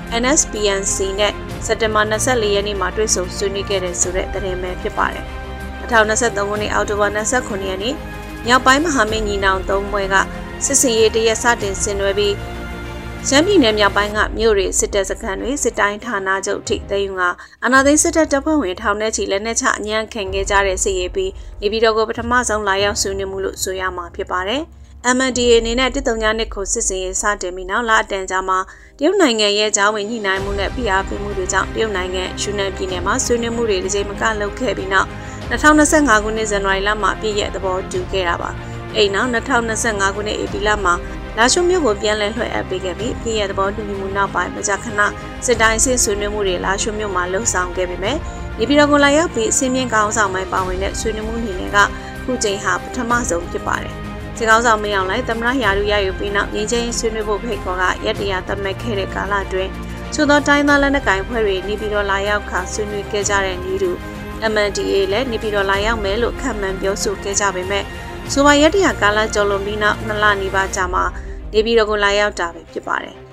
NSPNC နဲ့စက်တင်ဘာ24ရက်နေ့မှာတွေ့ဆုံဆွေးနွေးခဲ့တဲ့ဆိုတဲ့သတင်းပဲဖြစ်ပါတယ်။2023ခုနှစ်အောက်တိုဘာ29ရက်နေ့မြောက်ပိုင်းမဟာမိတ်ညီနောင်၃ဘွဲကစစ်စင်ရေးတရက်စတင်ဆင်နွှဲပြီးရှမ်းပြည်နယ်မြောက်ပိုင်းကမြို့တွေစစ်တပ်စခန်းတွေစစ်တိုင်းဌာနချုပ်ထိသိမ်းယူကအာဏာသိမ်းစစ်တပ်တပ်ဖွဲ့ဝင်ထောင်နဲ့ချီလက်နက်ချအညံ့ခံခဲ့ကြတဲ့စစ်ရေးပြီးနေပြည်တော်ကိုပထမဆုံးလာရောက်ဆွေးနွေးမှုလို့ဆိုရမှာဖြစ်ပါတယ်။ MNDAA အနေနဲ့139ခုစစ်စင်ရေးစတင်ပြီးနောက်လအတန်ကြာမှာတရုတ်နိုင်ငံရဲ့ကြားဝင်ညှိနှိုင်းမှုနဲ့ဖိအားပေးမှုတွေကြောင့်တရုတ်နိုင်ငံယူနန်ပြည်နယ်မှာဆွေးနွေးမှုတွေတစ်ကြိမ်မကလုပ်ခဲ့ပြီးနောက်2025ခုနှစ်ဇန်နဝါရီလမှာပြည့်ရဲ့သဘောတူခဲ့တာပါ။အဲ့နောက်2025ခုနှစ်ဧပြီလမှာလာရှုမြို့ကိုပြန်လည်လွှဲအပ်ပေးခဲ့ပြီးပြည်ရဲ့သဘောတူညီမှုနောက်ပိုင်းမကြာခဏစစ်တိုင်းစစ်ဆွေးနွေးမှုတွေလာရှုမြို့မှာလှုပ်ဆောင်ခဲ့ပေမဲ့နေပြည်တော်ကိုလာရောက်ပြီးအစင်းမြင့်ကောင်းဆောင်ပိုင်းပါဝင်တဲ့ဆွေးနွေးမှုအနေနဲ့ကခုချိန်ဟာပထမဆုံးဖြစ်ပါတယ်။စစ်ကောင်းဆောင်မင်းအောင်လှိုင်သမ္မတရာထူးရယူပြီးနောက်ငြိမ်းချမ်းရေးဆွေးနွေးဖို့ဖိတ်ခေါ်ကရက်တရာသတ်မှတ်ခဲ့တဲ့ကာလအတွင်းချို့သောတိုင်းသားလက်နက်ကိုင်ဖွဲ့တွေနေပြည်တော်လာရောက်ခါဆွေးနွေးခဲ့ကြတဲ့နေတူ MNDAA လည်းနေပြည်တော်လာရောက်မယ်လို့ခန့်မှန်းပြောဆိုခဲ့ကြပေမဲ့ဆိုပါရက်တရာကာလကျော်လွန်ပြီးနောက်2လနီးပါးကြာမှာနေပြည်တော်ကိုလာရောက်တာပဲဖြစ်ပါတယ်။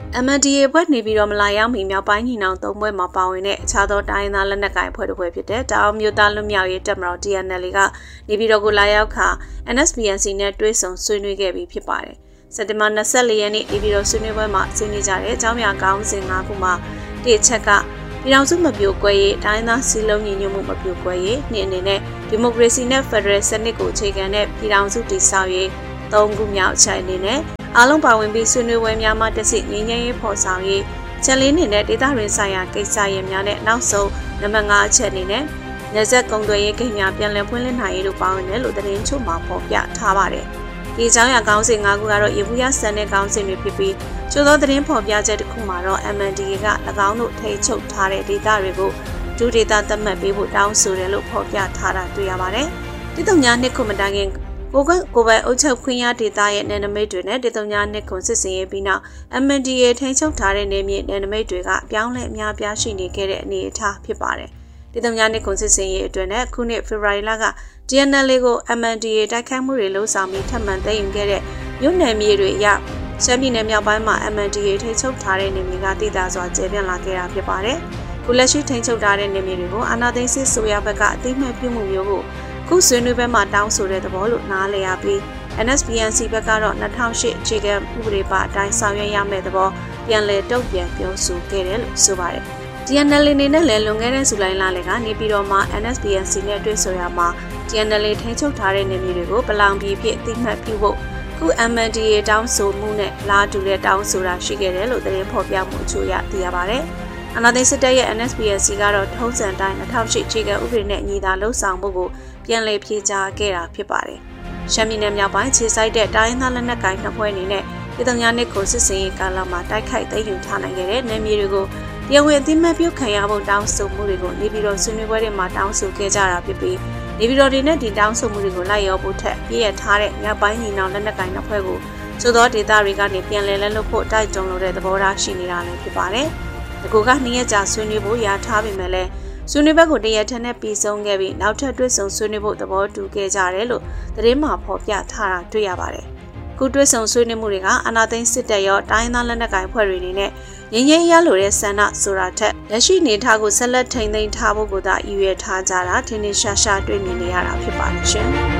MNDAA ဘွဲ့နေပြီးတော့မလာရောက်မီမြောက်ပိုင်းညီနောင်သုံးဘွဲ့မှာပါဝင်တဲ့အခြားသောတိုင်းသားလက်နက်ကိုင်ဖွဲ့တစ်ဖွဲ့ဖြစ်တဲ့တောင်မြို့သားလွတ်မြောက်ရေးတပ်မတော် TNL ကနေပြီးတော့ကိုလာရောက်ခါ NSPNC နဲ့တွဲဆုံဆွေးနွေးခဲ့ပြီးဖြစ်ပါတယ်။စက်တင်ဘာ24ရက်နေ့နေပြီးတော့ဆွေးနွေးပွဲမှာဆွေးနွေးကြတဲ့အကြောင်းအရာကောင်းစဉ်၅ခုမှာတစ်ချက်ကပြည်ထောင်စုမပြိုကွဲရေးတိုင်းသားစည်းလုံးညီညွတ်မှုမပြိုကွဲရေးနှစ်အနေနဲ့ဒီမိုကရေစီနဲ့ဖက်ဒရယ်စနစ်ကိုအခြေခံတဲ့ပြည်ထောင်စုတည်ဆောက်ရေး၃ခုမြောက်အချက်အနေနဲ့အားလုံးပါဝင်ပြီးဆွေးနွေးပွဲများမှတစ်စိငြိမ်းချမ်းရေးဖော်ဆောင်ရေးချက်လေးနဲ့ဒေသရင်းဆိုင်ရာကိစ္စရပ်များနဲ့နောက်ဆုံးနံပါတ်5အချက်အနေနဲ့နေဆက်ကုံသွယ်ရေးကိန်းများပြန်လည်ဖွင့်လှစ်နိုင်ရေးတို့ပါဝင်တယ်လို့သတင်းချုပ်မှာဖော်ပြထားပါတယ်။ဒီအကြောင်းအရာကောင်းစဉ်၅ခုကတော့ရေဘူးရဆန်တဲ့ကောင်းစဉ်တွေဖြစ်ပြီးချို့သောသတင်းဖော်ပြချက်တစ်ခုမှာတော့ MNDAA က၎င်းတို့ထိချုပ်ထားတဲ့ဒေသတွေကိုဒုဒေသသတ်မှတ်ပေးဖို့တောင်းဆိုတယ်လို့ဖော်ပြထားတာတွေ့ရပါတယ်။တိတုံညာနှစ်ခုမတိုင်ခင်ကိုပိုင်အုပ်ချုပ်ခွင့်ရဒေသရဲ့နယ်နိမိတ်တွေနဲ့ဒေသညာနှစ်ခုစစ်စင်ရေးပြီးနောက် MNDAA ထိချုပ်ထားတဲ့နယ်မြေနယ်နိမိတ်တွေကပြောင်းလဲအများပြားရှိနေခဲ့တဲ့အနေအထားဖြစ်ပါတယ်။ဒေသညာနှစ်ခုစစ်စင်ရေးအတွင်းနဲ့ခုနှစ်ဖေဖော်ဝါရီလက TNL ကို MNDAA တိုက်ခိုက်မှုတွေလှုံ့ဆော်ပြီးထပ်မံသိမ်းယူခဲ့တဲ့မြို့နယ်မြေတွေအရရှမ်းပြည်နယ်မြောက်ပိုင်းမှာ MNDAA ထိချုပ်ထားတဲ့နယ်မြေကတည်တာစွာကျယ်ပြန့်လာခဲ့တာဖြစ်ပါတယ်။ခုလက်ရှိထိချုပ်ထားတဲ့နယ်မြေတွေကိုအာဏာသိမ်းစစ်ဆိုရဘက်ကအသိမှတ်ပြုမှုမျိုးကိုခုဆွေးနွေးပွဲမှာတောင်းဆိုတဲ့သဘောလို့နားလည်ရပြီး NSPNC ဘက်ကတော့2008အခြေခံဥပဒေပါအတိုင်းဆောင်ရွက်ရမယ့်သဘောပြန်လည်တုံ့ပြန်ပြောဆိုခဲ့တယ်လို့ဆိုပါတယ်။ TNL အနေနဲ့လည်းလွန်ခဲ့တဲ့ဇူလိုင်လလကနေပြီးတော့မှ NSPNC နဲ့တွေ့ဆုံရမှာ TNL ထိန်းချုပ်ထားတဲ့နယ်မြေတွေကိုပလောင်ပြည်ဖြစ်အသိမှတ်ပြုဖို့ခု MNDAA တောင်းဆိုမှုနဲ့လာတူတဲ့တောင်းဆိုတာရှိခဲ့တယ်လို့သတင်းဖော်ပြမှုအချို့ရသိရပါတယ်။အနာသိစစ်တပ်ရဲ့ NSPNC ကတော့ထုံးစံတိုင်း2008အခြေခံဥပဒေနဲ့ညီသာလှုပ်ဆောင်မှုကိုပြန်လည်ဖြေကြားခဲ့တာဖြစ်ပါတယ်။ရှမ်းပြည်နယ်မြောက်ပိုင်းခြေစိုက်တဲ့တိုင်းသားလက်နက်ကိုင်နှစ်ဖွဲ့အနေနဲ့ပြည်သူများနှစ်ကိုစစ်စင်ရေးကာလမှာတိုက်ခိုက်သိမ်းယူထားနိုင်ခဲ့တဲ့နယ်မြေတွေကိုတရားဝင်အသိမှတ်ပြုခံရဖို့တောင်းဆိုမှုတွေကိုနေပြည်တော်ဆွေးနွေးပွဲတွေမှာတောင်းဆိုခဲ့ကြတာဖြစ်ပြီးနေပြည်တော်တွေနဲ့ဒီတောင်းဆိုမှုတွေကိုလိုက်ရောဖို့ထက်ပြည့်ရထားတဲ့မြောက်ပိုင်းညီနောင်လက်နက်ကိုင်နှစ်ဖွဲ့ကိုသို့သောဒေသတွေကနေပြန်လည်လက်လွတ်ဖို့တိုက်တွန်းလိုတဲ့သဘောထားရှိနေတာလည်းဖြစ်ပါတယ်။ဒီကိုက2ရက်ကြာဆွေးနွေးဖို့ရာထားပေမဲ့လည်းဆွေးနွေးဘက်ကိုတရက်ထက်နဲ့ပြီးဆုံးခဲ့ပြီးနောက်ထပ်တွေ့ဆုံဆွေးနွေးဖို့သဘောတူခဲ့ကြတယ်လို့သတင်းမှာဖော်ပြထားတာတွေ့ရပါတယ်။ခုတွေ့ဆုံဆွေးနွေးမှုတွေကအာဏာသိမ်းစစ်တပ်ရောတိုင်းသားလက်နက်ကိုင်ဖွဲ့တွေအနေနဲ့ငြိမ်းချမ်းရလိုတဲ့ဆန္ဒဆိုတာထက်လက်ရှိနေထားကိုဆက်လက်ထိန်းသိမ်းထားဖို့ကိုသာရည်ရွယ်ထားကြတာထင်ထင်ရှားရှားတွေ့မြင်နေရတာဖြစ်ပါတယ်ရှင်။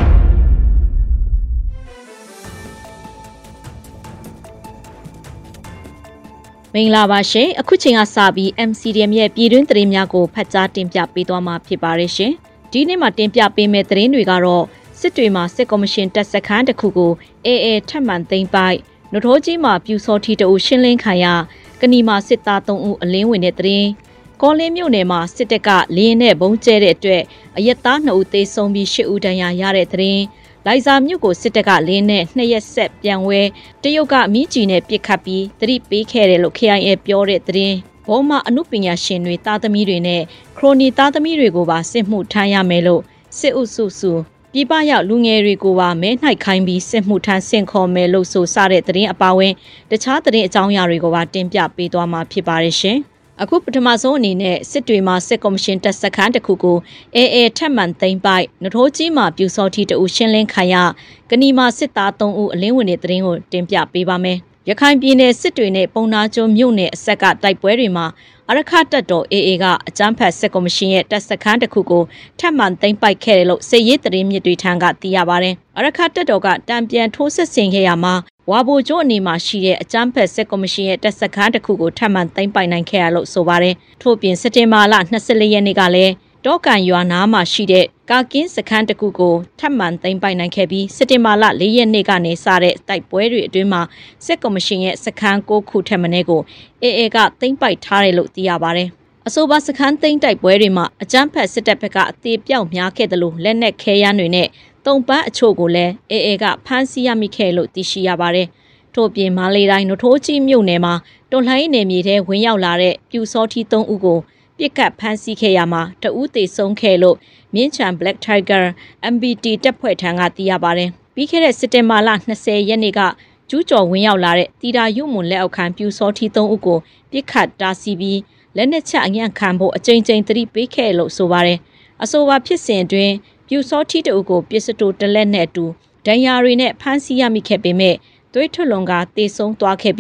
မင်္ဂလာပါရှင်အခုချိန်ကစပြီး MCDM ရဲ့ပြည်တွင်းသတင်းများကိုဖတ်ကြားတင်ပြပေးသွားမှာဖြစ်ပါတယ်ရှင်ဒီနေ့မှာတင်ပြပေးမယ့်သတင်းတွေကတော့စစ်တွေမှာစစ်ကော်မရှင်တပ်စခန်းတစ်ခုကိုAAထပ်မံသိမ်းပိုက်နထိုးကြီးမှာပြူစောထီတအုပ်ရှင်းလင်းခံရကနီမှာစစ်သား3ဦးအလင်းဝင်တဲ့သတင်းကောလင်းမြို့နယ်မှာစစ်တပ်ကလေရင်နဲ့ဘုံကျဲတဲ့အတွက်အရက်သား2ဦးသေဆုံးပြီး10ဦးဒဏ်ရာရတဲ့သတင်းလိုက်စာမြို့ကိုစစ်တပ်ကလင်းနဲ့2ရက်ဆက်ပြန်ဝဲတရုတ်ကမြင်းကြီးနဲ့ပစ်ခတ်ပြီးသတိပေးခဲ့တယ်လို့ KIA ပြောတဲ့သတင်းဘောမှာအမှုပညာရှင်တွေသားသမီးတွေနဲ့ခရိုနီသားသမီးတွေကိုပါစစ်မှုထမ်းရမယ်လို့စစ်အုပ်စုပြည်ပရောက်လူငယ်တွေကိုပါမဲနှိုက်ခိုင်းပြီးစစ်မှုထမ်းဆင့်ခေါ်မယ်လို့ဆိုစတဲ့သတင်းအပါအဝင်တခြားသတင်းအကြောင်းအရာတွေကိုပါတင်ပြပေးသွားမှာဖြစ်ပါတယ်ရှင်အခုပထမဆုံးအနေနဲ့စစ်တွေမှာစစ်ကော်မရှင်တပ်စခန်းတစ်ခုကိုAAထပ်မံသိမ်းပိုက်နထိုးကြီးမှာပြူစောထီတအုပ်ရှင်းလင်းခံရကနီမှာစစ်သား3ဦးအလင်းဝင်တဲ့သတင်းကိုတင်ပြပေးပါမယ်ရခိုင်ပြည်နယ်စစ်တွေနဲ့ပုံနာကျွန်းမြို့နယ်အဆက်ကတိုက်ပွဲတွေမှာအရခတပ်တော် AA ကအကြမ်းဖက်စစ်ကော်မရှင်ရဲ့တပ်စခန်းတစ်ခုကိုထပ်မံသိမ်းပိုက်ခဲ့တယ်လို့စစ်ရေးသတင်းမြစ်တွေထံကသိရပါတယ်။အရခတပ်တော်ကတံပြန်ထိုးစစ်ဆင်ခဲ့ရမှာဝါဘိုကျိုးအနေမှာရှိတဲ့အကြမ်းဖက်စစ်ကော်မရှင်ရဲ့တပ်စခန်းတစ်ခုကိုထပ်မံသိမ်းပိုက်နိုင်ခဲ့ရလို့ဆိုပါတယ်။ထို့ပြင်စက်တင်ဘာလ24ရက်နေ့ကလည်းတောကန်ရွာနားမှာရှိတဲ့ကာကင်းစခန်းတစ်ခုကိုထပ်မံသိမ်းပိုက်နိုင်ခဲ့ပြီးစက်တင်ဘာလ4ရက်နေ့ကနေစတဲ့တိုက်ပွဲတွေအတွင်းမှာစစ်ကော်မရှင်ရဲ့စခန်း6ခုထက်မနည်းကို AA ကသိမ်းပိုက်ထားတယ်လို့သိရပါတယ်။အဆိုပါစခန်းသိမ်းတိုက်ပွဲတွေမှာအကြမ်းဖက်စစ်တပ်ဘက်ကအသေးပြောက်များခဲ့တယ်လို့လက်နက်ခဲယမ်းတွေနဲ့တုံပန်းအချို့ကိုလည်း AA ကဖမ်းဆီးရမိခဲ့လို့သိရှိရပါတယ်။ထို့ပြင်မန္တလေးတိုင်းနထိုးကြီးမြို့နယ်မှာတော်လှန်ရေးနယ်မြေထဲဝင်ရောက်လာတဲ့ပြူစောထီ3ဦးကိုပြစ်ကတ်ဖမ်းဆီးခဲ့ရမှာတဦးသေဆုံးခဲ့လို့မြင်းချံ Black Tiger MBT တပ်ဖွဲ့ထံကသိရပါတယ်။ပြီးခဲ့တဲ့စက်တင်ဘာလ20ရက်နေ့ကကျူးကျော်ဝင်ရောက်လာတဲ့တီတာရုံမွန်လက်အောက်ခံပြူစောထီ3ဦးကိုပြစ်ခတ်တားဆီးပြီးလက်နက်ချအညံ့ခံဖို့အကြိမ်ကြိမ်သတိပေးခဲ့လို့ဆိုပါတယ်။အဆိုပါဖြစ်စဉ်အတွင်းပြူစောထီတဦးကိုပစ္စတိုတလက်နဲ့အတူဒဏ်ရာတွေနဲ့ဖမ်းဆီးရမိခဲ့ပေမဲ့သွေးထွက်လွန်ကသေဆုံးသွားခဲ့ပြီး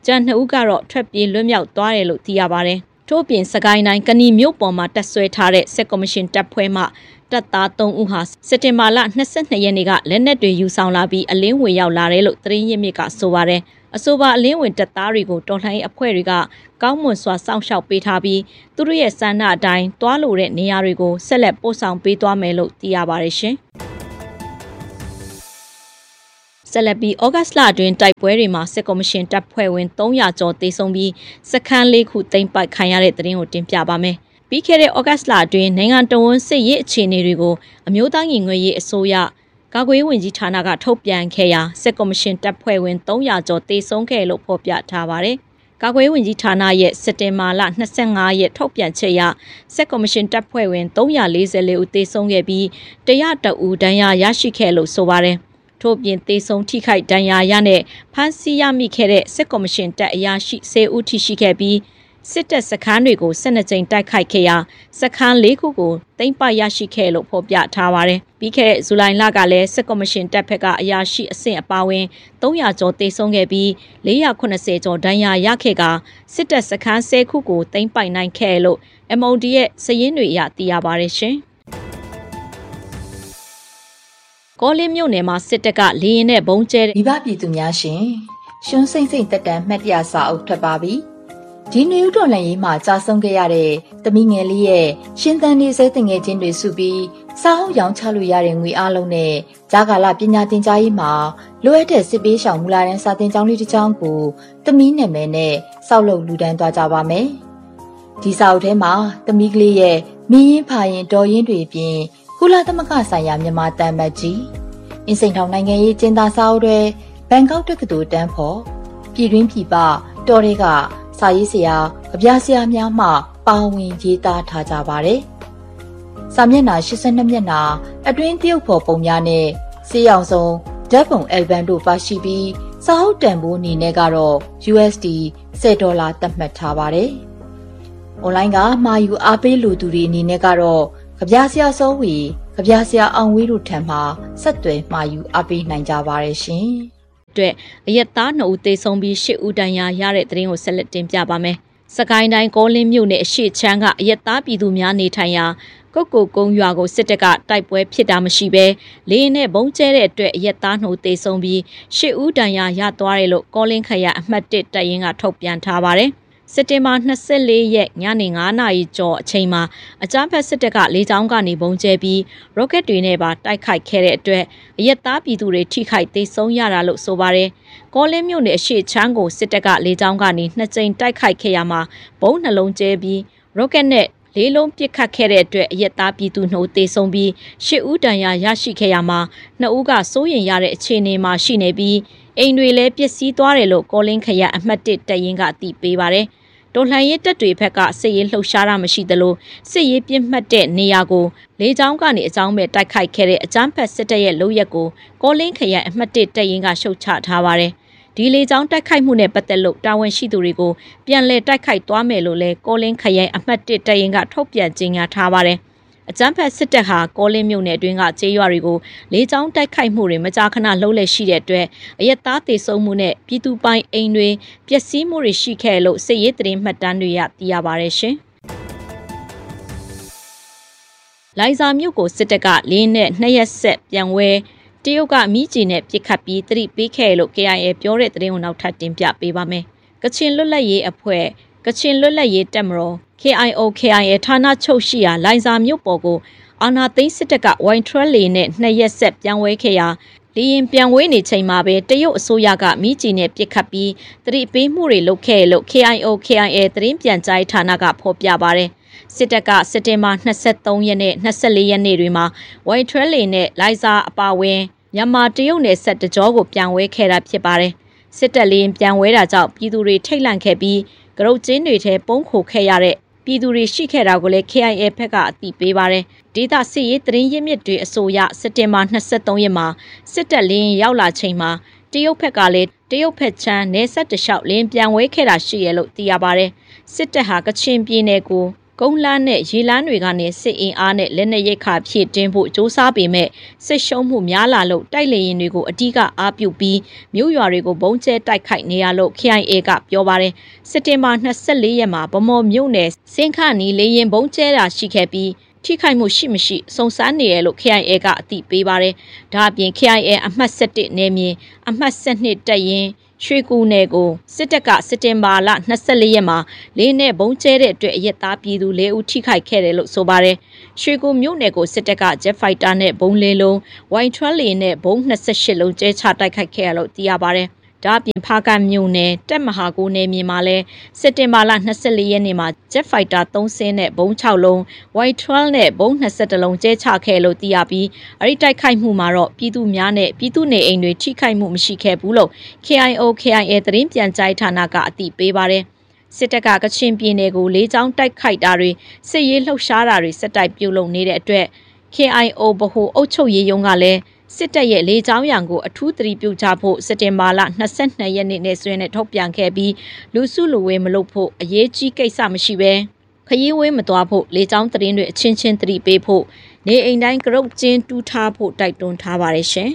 ကျန်2ဦးကတော့ထွက်ပြေးလွတ်မြောက်သွားတယ်လို့သိရပါတယ်။ထို့ပြင်စကိုင်းတိုင်းကဏီမြို့ပေါ်မှာတက်ဆွဲထားတဲ့စစ်ကော်မရှင်တပ်ဖွဲ့မှတပ်သား3ဦးဟာစက်တင်ဘာလ22ရက်နေ့ကလက်နက်တွေယူဆောင်လာပြီးအလင်းဝင်ရောက်လာတယ်လို့သတင်းရင်းမြစ်ကဆိုပါတယ်။အဆိုပါအလင်းဝင်တပ်သားတွေကိုတော်လှန်ရေးအဖွဲ့တွေကကောင်းမွန်စွာစောင့်ရှောက်ပေးထားပြီးသူတို့ရဲ့စံနှအတိုင်းတွားလိုတဲ့နေရာတွေကိုဆက်လက်ပို့ဆောင်ပေးသွားမယ်လို့သိရပါတယ်ရှင်။ဆက်လက်ပြီးဩဂတ်လအတွင်းတိုက်ပွဲတွေမှာစစ်ကော်မရှင်တပ်ဖွဲ့ဝင်300ကျော်သေဆုံးပြီးစခန်း4ခုသိမ်းပိုက်ခံရတဲ့သတင်းကိုတင်ပြပါမယ်။ပြီးခဲ့တဲ့ဩဂတ်လအတွင်းနိုင်ငံတော်ဝန်စစ်ရေးအခြေအနေတွေကိုအမျိုးသားညီညွတ်ရေးအစိုးရကာကွယ်ရေးဝန်ကြီးဌာနကထုတ်ပြန်ခဲ့ရာစစ်ကော်မရှင်တပ်ဖွဲ့ဝင်300ကျော်သေဆုံးခဲ့လို့ဖော်ပြထားပါတယ်။ကာကွယ်ရေးဝန်ကြီးဌာနရဲ့စက်တင်ဘာလ25ရက်ထုတ်ပြန်ချက်အရစစ်ကော်မရှင်တပ်ဖွဲ့ဝင်344ဦးသေဆုံးခဲ့ပြီး101ဦးဒဏ်ရာရရှိခဲ့လို့ဆိုပါတယ်။ထို့ပြင်သေဆုံးထိခိုက်ဒဏ်ရာရနဲ့ဖမ်းဆီးရမိခဲ့တဲ့စစ်ကော်မရှင်တပ်အရာရှိ10ဦးထိရှိခဲ့ပြီးစစ်တပ်စခန်းတွေကို12ကြိမ်တိုက်ခိုက်ခဲ့ရာစခန်း4ခုကိုသိမ်းပိုက်ရရှိခဲ့လို့ဖော်ပြထားပါတယ်။ပြီးခဲ့တဲ့ဇူလိုင်လကလည်းစစ်ကော်မရှင်တပ်ဖက်ကအရာရှိအဆင့်အပါအဝင်300ကျော်သေဆုံးခဲ့ပြီး480ကျော်ဒဏ်ရာရခဲ့ကစစ်တပ်စခန်း10ခုကိုသိမ်းပိုက်နိုင်ခဲ့လို့ MOD ရဲ့စာရင်းတွေအရသိရပါတယ်ရှင်။ကောလင်းမြို့နယ်မှာစစ်တပ်ကလေရင်နဲ့ဘုံကျဲမိဘပြည်သူများရှင်ရှွန်းစိမ့်စိမ့်တက်တန်မှတ်တရစာအုပ်ထွက်ပါပြီဒီနယူးတော်လန်ရေးမှာကြာဆုံးခဲ့ရတဲ့သမီးငယ်လေးရဲ့ရှင်သန်နေစေတငယ်ချင်းတွေစုပြီးစာအုပ်ရောင်းချလို့ရတဲ့ငွေအားလုံးနဲ့ဂျာကာလပညာသင်ကြားရေးမှာလိုအပ်တဲ့စစ်ပေးရှောင်မူလာတန်းစာသင်ကျောင်းလေးတစ်ကျောင်းကိုသမီးနာမည်နဲ့စောက်လုပ်လူဒန်းသွားကြပါမယ်ဒီစာအုပ်ထဲမှာသမီးကလေးရဲ့မင်းရင်ဖာရင်တော်ရင်တွေပြင်ကုလသမဂ္ဂဆိုင်ရာမြန်မာတန်မတ်ကြီးအင်းစိန်ထောင်နိုင်ငံရေးကျင်းသားစာအုပ်တွေဘန်ကောက်တက္ကသိုလ်တန်းဖို့ပြည်တွင်းပြည်ပတော်တွေကစာရေးဆရာအပြားဆရာများမှပါဝင်ရေးသားထားကြပါတယ်။စာမျက်နှာ82မျက်နှာအတွင်းတရုတ်ဖော်ပုံများနဲ့စေးအောင်ဆုံးဓာတ်ပုံအယ်ဘမ်တို့ပါရှိပြီးစာအုပ်တန်ဖိုးအနေနဲ့ကတော့ USD $10သတ်မှတ်ထားပါတယ်။ online ကမှာယူအားပေးလူသူတွေအနေနဲ့ကတော့ကဗျာဆရာစောဝီကဗျာဆရာအောင်ဝေးတို့ထံမှဆက်သွယ်မှာယူအားပေးနိုင်ကြပါရဲ့ရှင်။အတွက်အရက်သား2ဦးသေဆုံးပြီး10ဦးဒဏ်ရာရတဲ့သတင်းကိုဆက်လက်တင်ပြပါမယ်။စကိုင်းတိုင်းကောလင်းမြို့နယ်အရှိချမ်းကအရက်သားပြည်သူများနေထိုင်ရာကုတ်ကိုကုန်းရွာကိုစစ်တပ်ကတိုက်ပွဲဖြစ်တာမရှိဘဲလေရင်နဲ့ဘုံကျဲတဲ့အတွက်အရက်သား2ဦးသေဆုံးပြီး10ဦးဒဏ်ရာရသွားတယ်လို့ကောလင်းခရိုင်အမှတ်1တပ်ရင်းကထုတ်ပြန်ထားပါတယ်။စက်တင်ဘာ24ရက်ညနေ9နာရီကျော်အချိန်မှာအကြမ်းဖက်စစ်တပ်ကလေကြောင်းကနေဘုံကျဲပြီးရော့ကက်တွေနဲ့ပါတိုက်ခိုက်ခဲ့တဲ့အတွက်အရက်သားပြည်သူတွေထိခိုက်သေဆုံးရတာလို့ဆိုပါတယ်။ကောလင်းမြို့နယ်အရှိချမ်းကိုစစ်တပ်ကလေကြောင်းကနေ2ကြိမ်တိုက်ခိုက်ခဲ့ရမှာဘုံနှလုံးကျဲပြီးရော့ကက်နဲ့လေးလုံးပစ်ခတ်ခဲ့တဲ့အတွက်အရက်သားပြည်သူ2ဦးသေဆုံးပြီး10ဦးဒဏ်ရာရရှိခဲ့ရမှာ2ဦးကစိုးရိမ်ရတဲ့အခြေအနေမှာရှိနေပြီးအိမ်တွေလည်းပျက်စီးသွားတယ်လို့ကောလင်းခရိုင်အမှတ်1တပ်ရင်းကအသိပေးပါတယ်။တော်လှန်ရေးတပ်တွေဘက်ကစစ်ရေးလှုပ်ရှားတာမရှိသလိုစစ်ရေးပြင်းမှတ်တဲ့နေရာကိုလေကြောင်းကနေအကြောင်းမဲ့တိုက်ခိုက်ခဲ့တဲ့အကြမ်းဖက်စစ်တပ်ရဲ့လုပ်ရက်ကိုကောလင်းခရိုင်အမှတ်1တပ်ရင်းကရှုတ်ချထားပါတယ်။ဒီလေကြောင်းတိုက်ခိုက်မှုနဲ့ပတ်သက်လို့တာဝန်ရှိသူတွေကိုပြန်လည်တိုက်ခိုက်သွားမယ်လို့လည်းကောလင်းခရိုင်အမှတ်1တပ်ရင်းကထုတ်ပြန်ကြေညာထားပါတယ်။အကြမ်းဖက်စစ်တပ်ဟာကောလင်းမြို့နယ်အတွင်းကကျေးရွာတွေကိုလေကြောင်းတိုက်ခိုက်မှုတွေမကြာခဏလှုပ်လက်ရှိတဲ့အတွက်အရက်သားသေဆုံးမှုနဲ့ပြည်သူပိုင်အိမ်တွေပျက်စီးမှုတွေရှိခဲ့လို့စစ်ရေးသတင်းမှတ်တမ်းတွေရသိရပါတယ်ရှင်။လိုင်ဇာမြို့ကိုစစ်တပ်ကလင်းနဲ့2ရက်ဆက်ပြန်ဝဲတရုတ်ကမိကြီးနဲ့ပြစ်ခတ်ပြီးသတိပေးခဲ့လို့ KIA ပြောတဲ့သတင်းကိုနောက်ထပ်တင်ပြပေးပါမယ်။ကချင်လွတ်လပ်ရေးအဖွဲ့ကချင်လွတ်လပ်ရေးတပ်မတော် KIA ဌာနချုပ်ရှိရာလိုင်ဇာမြို့ပေါ်ကိုအာဏာသိမ်းစစ်တပ်ကဝိုင်ထရက်လီနဲ့2ရက်ဆက်ပြန်ဝဲခဲ့ရာလေရင်ပြန်ဝဲနေချိန်မှာပဲတရုတ်အစိုးရကမိကြီးနဲ့ပြစ်ခတ်ပြီးသတိပေးမှုတွေလုပ်ခဲ့လို့ KIA သတင်းပြန်ကြားဌာနကဖော်ပြပါတယ်။စစ်တပ်ကစက်တင်ဘာ23ရက်နဲ့24ရက်နေ့တွေမှာဝိုင်ထရက်လီနဲ့လိုင်ဇာအပါဝင်မြန်မာတရုတ်နယ်စပ်တကြောကိုပြန်ဝဲခဲ့တာဖြစ်ပါတယ်။စစ်တပ်လေရင်ပြန်ဝဲတာကြောင့်ပြည်သူတွေထိတ်လန့်ခဲ့ပြီးကရုတ်ကျင်းတွေထဲပုံခိုခဲ့ရတဲ့ပြည်သူတွေရှိခဲ့တာကိုလည်း KIA ဘက်ကအသိပေးပါတယ်။ဒေသစစ်ရေးသတင်းရင်းမြစ်တွေအဆိုအရစက်တင်ဘာ23ရက်မှာစစ်တပ်လင်းရောက်လာချိန်မှာတရုတ်ဘက်ကလည်းတရုတ်ဘက်ချမ်းနယ်စပ်တလျှောက်လင်းပြန်ဝဲခဲ့တာရှိရလို့သိရပါတယ်။စစ်တပ်ဟာကချင်ပြည်နယ်ကိုကုန်းလန်းနဲ့ရေလန်းတွေကနေစစ်အင်အားနဲ့လက်နက်ရိတ်ခါဖြည့်တင်းဖို့စ조사ပေမဲ့စစ်ရှုံးမှုများလာလို့တိုက်လေရင်တွေကိုအဓိကအားပြုပြီးမြို့ရွာတွေကိုဘုံကျဲတိုက်ခိုက်နေရလို့ KIA ကပြောပါတယ်စက်တင်ဘာ24ရက်မှာဗမော်မြို့နယ်စင်ခနီလေရင်ဘုံကျဲတာရှိခဲ့ပြီးထိခိုက်မှုရှိမရှိစုံစမ်းနေရလို့ KIA ကအသိပေးပါတယ်ဒါအပြင် KIA အမှတ်17နယ်မြေအမှတ်12တပ်ရင်းရွှေကူနယ်ကိုစစ်တပ်ကစက်တင်ဘာလ24ရက်မှာလေးနဲ့ဘုံကျဲတဲ့အတွက်အရက်သားပြည်သူ၄ဦးထိခိုက်ခဲ့တယ်လို့ဆိုပါတယ်ရွှေကူမြို့နယ်ကိုစစ်တပ်က Jet Fighter နဲ့ဘုံ၄လုံး Y12 လေနဲ့ဘုံ28လုံးကျဲချတိုက်ခိုက်ခဲ့ရလို့သိရပါတယ်ဒါအပြင်ဖားကန့်မြို့နယ်တက်မဟာကိုနယ်မြေမှာလဲစက်တင်ဘာလ24ရက်နေ့မှာ Jet Fighter 3စင်းနဲ့ဘုံ6လုံး Y12 နဲ့ဘုံ21လုံးကျဲချခဲ့လို့သိရပြီးအဲ့ဒီတိုက်ခိုက်မှုမှာတော့ပြည်သူများနဲ့ပြည်သူနေအိမ်တွေထိခိုက်မှုမရှိခဲ့ဘူးလို့ KIA သတင်းပြန်ကြားဌာနကအသိပေးပါတယ်စစ်တပ်ကကချင်ပြည်နယ်ကိုလေးချောင်းတိုက်ခိုက်တာတွေစစ်ရေးလှုပ်ရှားတာတွေစက်တိုက်ပြုလုပ်နေတဲ့အတွက် KIO ဗဟိုအုပ်ချုပ်ရေးရုံးကလည်းစစ်တပ်ရဲ့လေးချောင်းရံကိုအထူးသတိပြုကြဖို့စက်တင်ဘာလ22ရက်နေ့နဲ့ဆွေးနဲ့ထုတ်ပြန်ခဲ့ပြီးလူစုလူဝေးမလုပ်ဖို့အရေးကြီးကိစ္စမရှိဘဲခရီးဝေးမသွားဖို့လေးချောင်းသတင်းတွေအချင်းချင်းသတိပေးဖို့နေအိမ်တိုင်းကရုတ်ကျင်းတူးထားဖို့တိုက်တွန်းထားပါတယ်ရှင်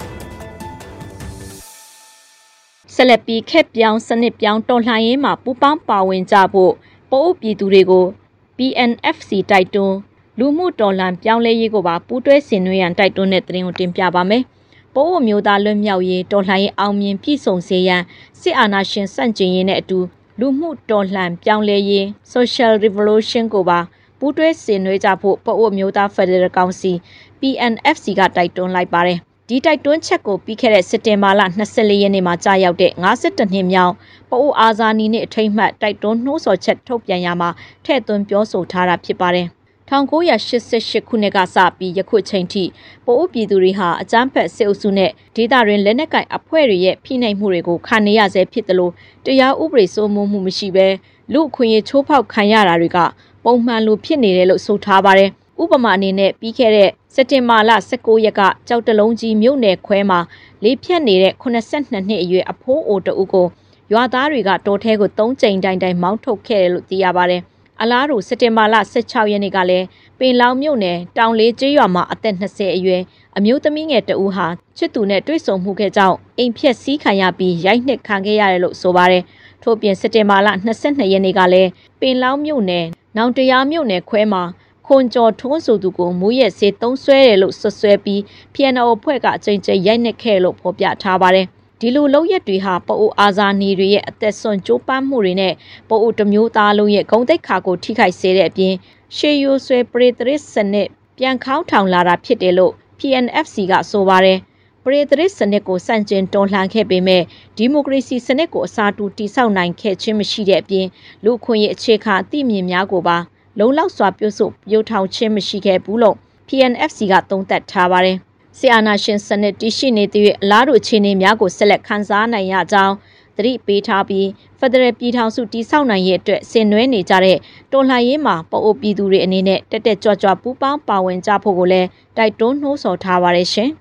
ဆက်လက်ပြီးခက်ပြောင်းစနစ်ပြောင်းတော်လှန်ရေးမှာပူပေါင်းပါဝင်ကြဖို့ပို့အပြည်သူတွေကို PNFC တိုက်တွန်းလူမှုတော်လှန်ပြောင်းလဲရေးကိုပါပူးတွဲဆင်နွှဲရန်တိုက်တွန်းတဲ့သတင်းကိုတင်ပြပါမယ်။ပို့အမျိုးသားလွတ်မြောက်ရေးတော်လှန်ရေးအောင်မြင်ပြည့်စုံစေရန်စစ်အာဏာရှင်စန့်ကျင်ရေးနဲ့အတူလူမှုတော်လှန်ပြောင်းလဲရေး Social Revolution ကိုပါပူးတွဲဆင်နွှဲကြဖို့ပို့အမျိုးသား Federal Council PNFC ကတိုက်တွန်းလိုက်ပါတယ်။ဒီတိုက်တွန်းချက်ကိုပြီးခဲ့တဲ့စက်တင်ဘာလ24ရက်နေ့မှာကြာရောက်တဲ့52နှစ်မြောက်ပို့အာဇာနည်နေ့အထိမ်းအမှတ်တိုက်တွန်းနှိုးဆော်ချက်ထုတ်ပြန်ရမှာထည့်သွင်းပြောဆိုထားတာဖြစ်ပါတယ်။1988ခုနှစ်ကစပြီးယခုချိန်ထိပို့ပြည်သူတွေဟာအကြမ်းဖက်စစ်အုပ်စုနဲ့ဒေသတွင်းလက်နက်ကိုင်အဖွဲ့တွေရဲ့ဖိနှိပ်မှုတွေကိုခံနေရဆဲဖြစ်တယ်လို့တရားဥပဒေစိုးမိုးမှုမရှိဘဲလူအခွင့်အရေးချိုးဖောက်ခံရတာတွေကပုံမှန်လိုဖြစ်နေတယ်လို့ဆိုထားပါတယ်။ဥပမာအနေနဲ့ပြီးခဲ့တဲ့စက်တင်ဘာလ19ရက်ကကြောက်တလုံးကြီးမြို့နယ်ခွဲမှာလေးဖြတ်နေတဲ့82နှစ်အရွယ်အဖိုးအိုတဦးကိုရွာသားတွေကတော်ထဲကို3ကြိမ်တိုင်မောင်းထုတ်ခဲ့တယ်လို့သိရပါတယ်။အလားတူစက်တင်ဘာလ16ရက်နေ့ကလည်းပင်လောင်မြို့နယ်တောင်လေးကျေးရွာမှာအသက်20အရွယ်အမျိုးသမီးငယ်တဦးဟာချစ်သူနဲ့တွေ့ဆုံမှုခဲ့ကြောင်းအိမ်ဖြက်စီးခံရပြီးရိုက်နှက်ခံခဲ့ရတယ်လို့ဆိုပါတယ်။ထို့ပြင်စက်တင်ဘာလ22ရက်နေ့ကလည်းပင်လောင်မြို့နယ်နောင်တရားမြို့နယ်ခွဲမှာခွန်ကျော်ထွန်းဆိုသူကိုမူရက်စေးသုံးဆွဲတယ်လို့ဆွဆွဲပြီး PNO အဖွဲ့ကအကြိမ်ကြိမ်ရိုက်နှက်ခဲ့လို့ဖော်ပြထားပါတယ်။ဒီလိုလုပ်ရက်တွေဟာပို့အာဇာနည်တွေရဲ့အသက်ဆွန့်ကြိုးပမ်းမှုတွေနဲ့ပို့တမျိုးသားလုံးရဲ့ဂုဏ်သိက္ခာကိုထိခိုက်စေတဲ့အပြင်ရှေးရိုးဆွဲပရိသရစ်စနစ်ပြန်ခေါင်းထောင်လာတာဖြစ်တယ်လို့ PNFC ကဆိုပါတယ်ပရိသရစ်စနစ်ကိုစန့်ကျင်တော်လှန်ခဲ့ပေမဲ့ဒီမိုကရေစီစနစ်ကိုအစားတူတည်ဆောက်နိုင်ခဲ့ခြင်းမရှိတဲ့အပြင်လူအခွင့်အရေးအခြေခံအသည့်မြင်များကိုပါလုံလောက်စွာပြုစုပြုထောင်ခြင်းမရှိခဲ့ဘူးလို့ PNFC ကသုံးသပ်ထားပါတယ်ဆီအာနာရှင်စနစ်တည်ရှိနေတဲ့အလားတူအခြေအနေများကိုဆက်လက်ခန်းစားနိုင်ရကြောင်းသတိပေးထားပြီးဖက်ဒရယ်ပြည်ထောင်စုတည်ဆောက်နိုင်ရေးအတွက်ဆင်နွှဲနေကြတဲ့တော်လှန်ရေးမှာပို့ပြည်သူတွေအနေနဲ့တက်တက်ကြွကြွပူးပေါင်းပါဝင်ကြဖို့ကိုလည်းတိုက်တွန်းနှိုးဆော်ထားပါတယ်ရှင်